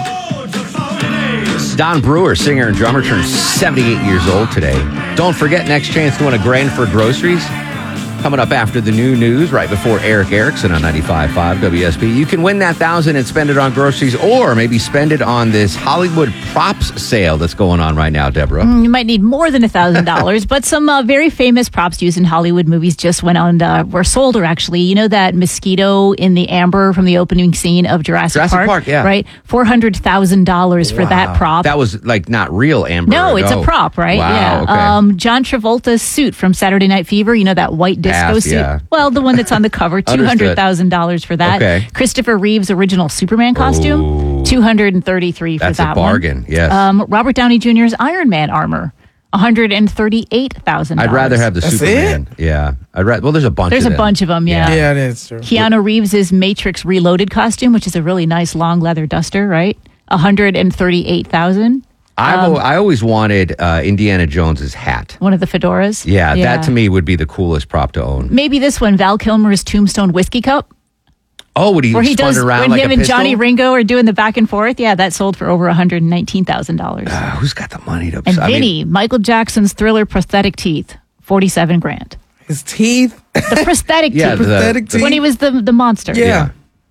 Don Brewer, singer and drummer, turns seventy-eight years old today. Don't forget, next chance to win a grand for groceries. Coming up after the new news, right before Eric Erickson on ninety-five point five W S P. You can win that thousand and spend it on groceries, or maybe spend it on this Hollywood props sale that's going on right now, Deborah. Mm, you might need more than a thousand dollars, but some uh, very famous props used in Hollywood movies just went on, uh, were sold, or actually, you know that mosquito in the amber from the opening scene of Jurassic, Jurassic Park? Park, yeah. Right? four hundred thousand dollars for Wow. that prop. That was like not real amber. No, it's oh. a prop, right? Wow, yeah. okay. Um, John Travolta's suit from Saturday Night Fever, you know, that white disco Ass, suit? yeah. Well, the one that's on the cover, two hundred thousand dollars for that. Okay. Christopher Reeve's original Superman costume, two hundred thirty-three for That's a that bargain, one. yes. Um, Robert Downey Junior's Iron Man armor, one hundred thirty-eight thousand dollars. I'd rather have the That's Superman. Yeah. I'd rather, well, there's a bunch There's of a them. bunch of them, yeah. Yeah, it is true. Keanu Reeves' Matrix Reloaded costume, which is a really nice long leather duster, right? one hundred thirty-eight thousand dollars. I've, Um, al- I always wanted uh, Indiana Jones's hat. One of the fedoras. Yeah, that to me would be the coolest prop to own. Maybe this one, Val Kilmer's Tombstone whiskey cup. Oh, would he Where he spun does, around when like him a and pistol? Johnny Ringo are doing the back and forth. Yeah, that sold for over one hundred nineteen thousand dollars. Uh, who's got the money to... And I mean, Vinny, Michael Jackson's Thriller prosthetic teeth, forty-seven grand. His teeth? The prosthetic Yeah, teeth. the- Prosthetic When he was the, the monster. Yeah.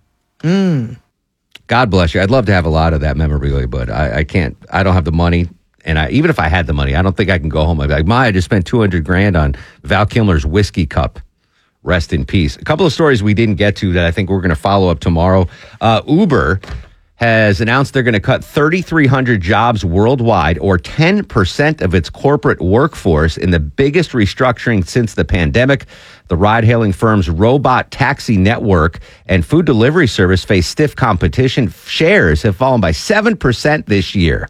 Mm. God bless you. I'd love to have a lot of that memorabilia, but I, I can't. I don't have the money. And I, even if I had the money, I don't think I can go home. I'd be like, Ma, I just spent two hundred grand on Val Kilmer's whiskey cup. Rest in peace. A couple of stories we didn't get to that I think we're going to follow up tomorrow. Uh, Uber has announced they're going to cut three thousand three hundred jobs worldwide, or ten percent of its corporate workforce, in the biggest restructuring since the pandemic. The ride-hailing firm's robot taxi network and food delivery service face stiff competition. Shares have fallen by seven percent this year.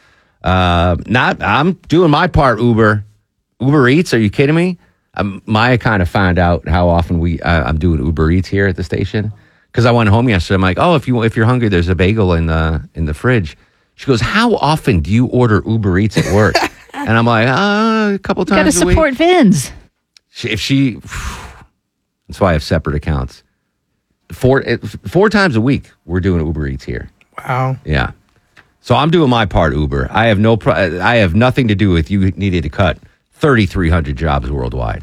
Uh, not, I'm doing my part, Uber. Uber Eats, are you kidding me? Um, Maya kind of found out how often we uh, I'm doing Uber Eats here at the station, because I went home yesterday. I'm like, oh, if you if you're hungry, there's a bagel in the in the fridge. She goes, how often do you order Uber Eats at work? And I'm like, uh, a couple You got to times a week. support Vins. She, if she, that's why I have separate accounts. Four four times a week, we're doing Uber Eats here. Wow. Yeah. So I'm doing my part, Uber. I have no, pro- I have nothing to do with you needed to cut three thousand three hundred jobs worldwide.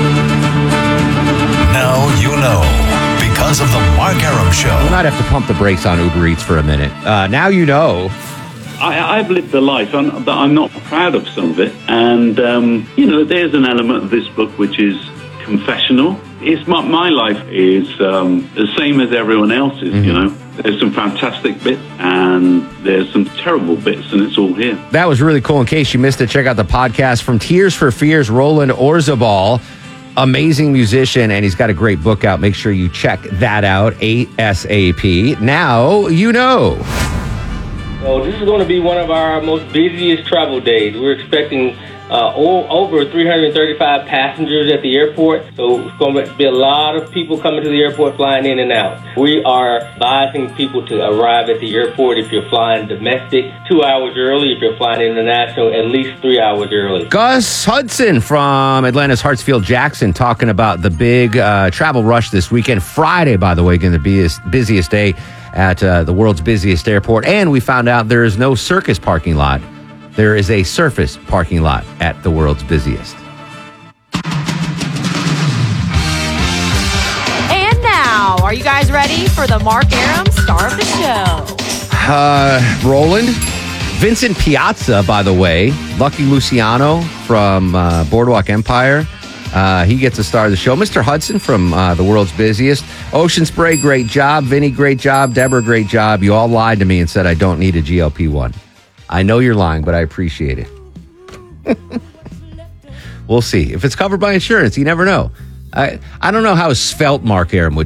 Now you know, because of the Mark Arum Show. We might have to pump the brakes on Uber Eats for a minute. Uh, now you know, I, I've lived a life, and but I'm not proud of some of it. And, um, you know, there's an element of this book which is confessional. It's my, my life is um, the same as everyone else's, mm-hmm. you know. There's some fantastic bits and there's some terrible bits, and it's all here. That was really cool. In case you missed it, check out the podcast from Tears for Fears, Roland Orzabal. Amazing musician, and he's got a great book out. Make sure you check that out ASAP. Now you know. So this is going to be one of our most busiest travel days. We're expecting uh, o- over three hundred thirty-five passengers at the airport. So it's going to be a lot of people coming to the airport, flying in and out. We are advising people to arrive at the airport if you're flying domestic two hours early. If you're flying international, at least three hours early. Gus Hudson from Atlanta's Hartsfield-Jackson talking about the big uh, travel rush this weekend. Friday, by the way, going to be the busiest day at uh, the world's busiest airport. And we found out there is no circus parking lot. There is a surface parking lot at the world's busiest. And now, are you guys ready for the Mark Aram star of the show? Uh, Roland. Vincent Piazza, by the way. Lucky Luciano from uh, Boardwalk Empire. Uh, he gets a star of the show. Mister Hudson from uh, the world's busiest. Ocean Spray, great job. Vinny, great job. Deborah, great job. You all lied to me and said I don't need a G L P one. I know you're lying, but I appreciate it. We'll see. If it's covered by insurance, you never know. I, I don't know how svelte Mark Aram would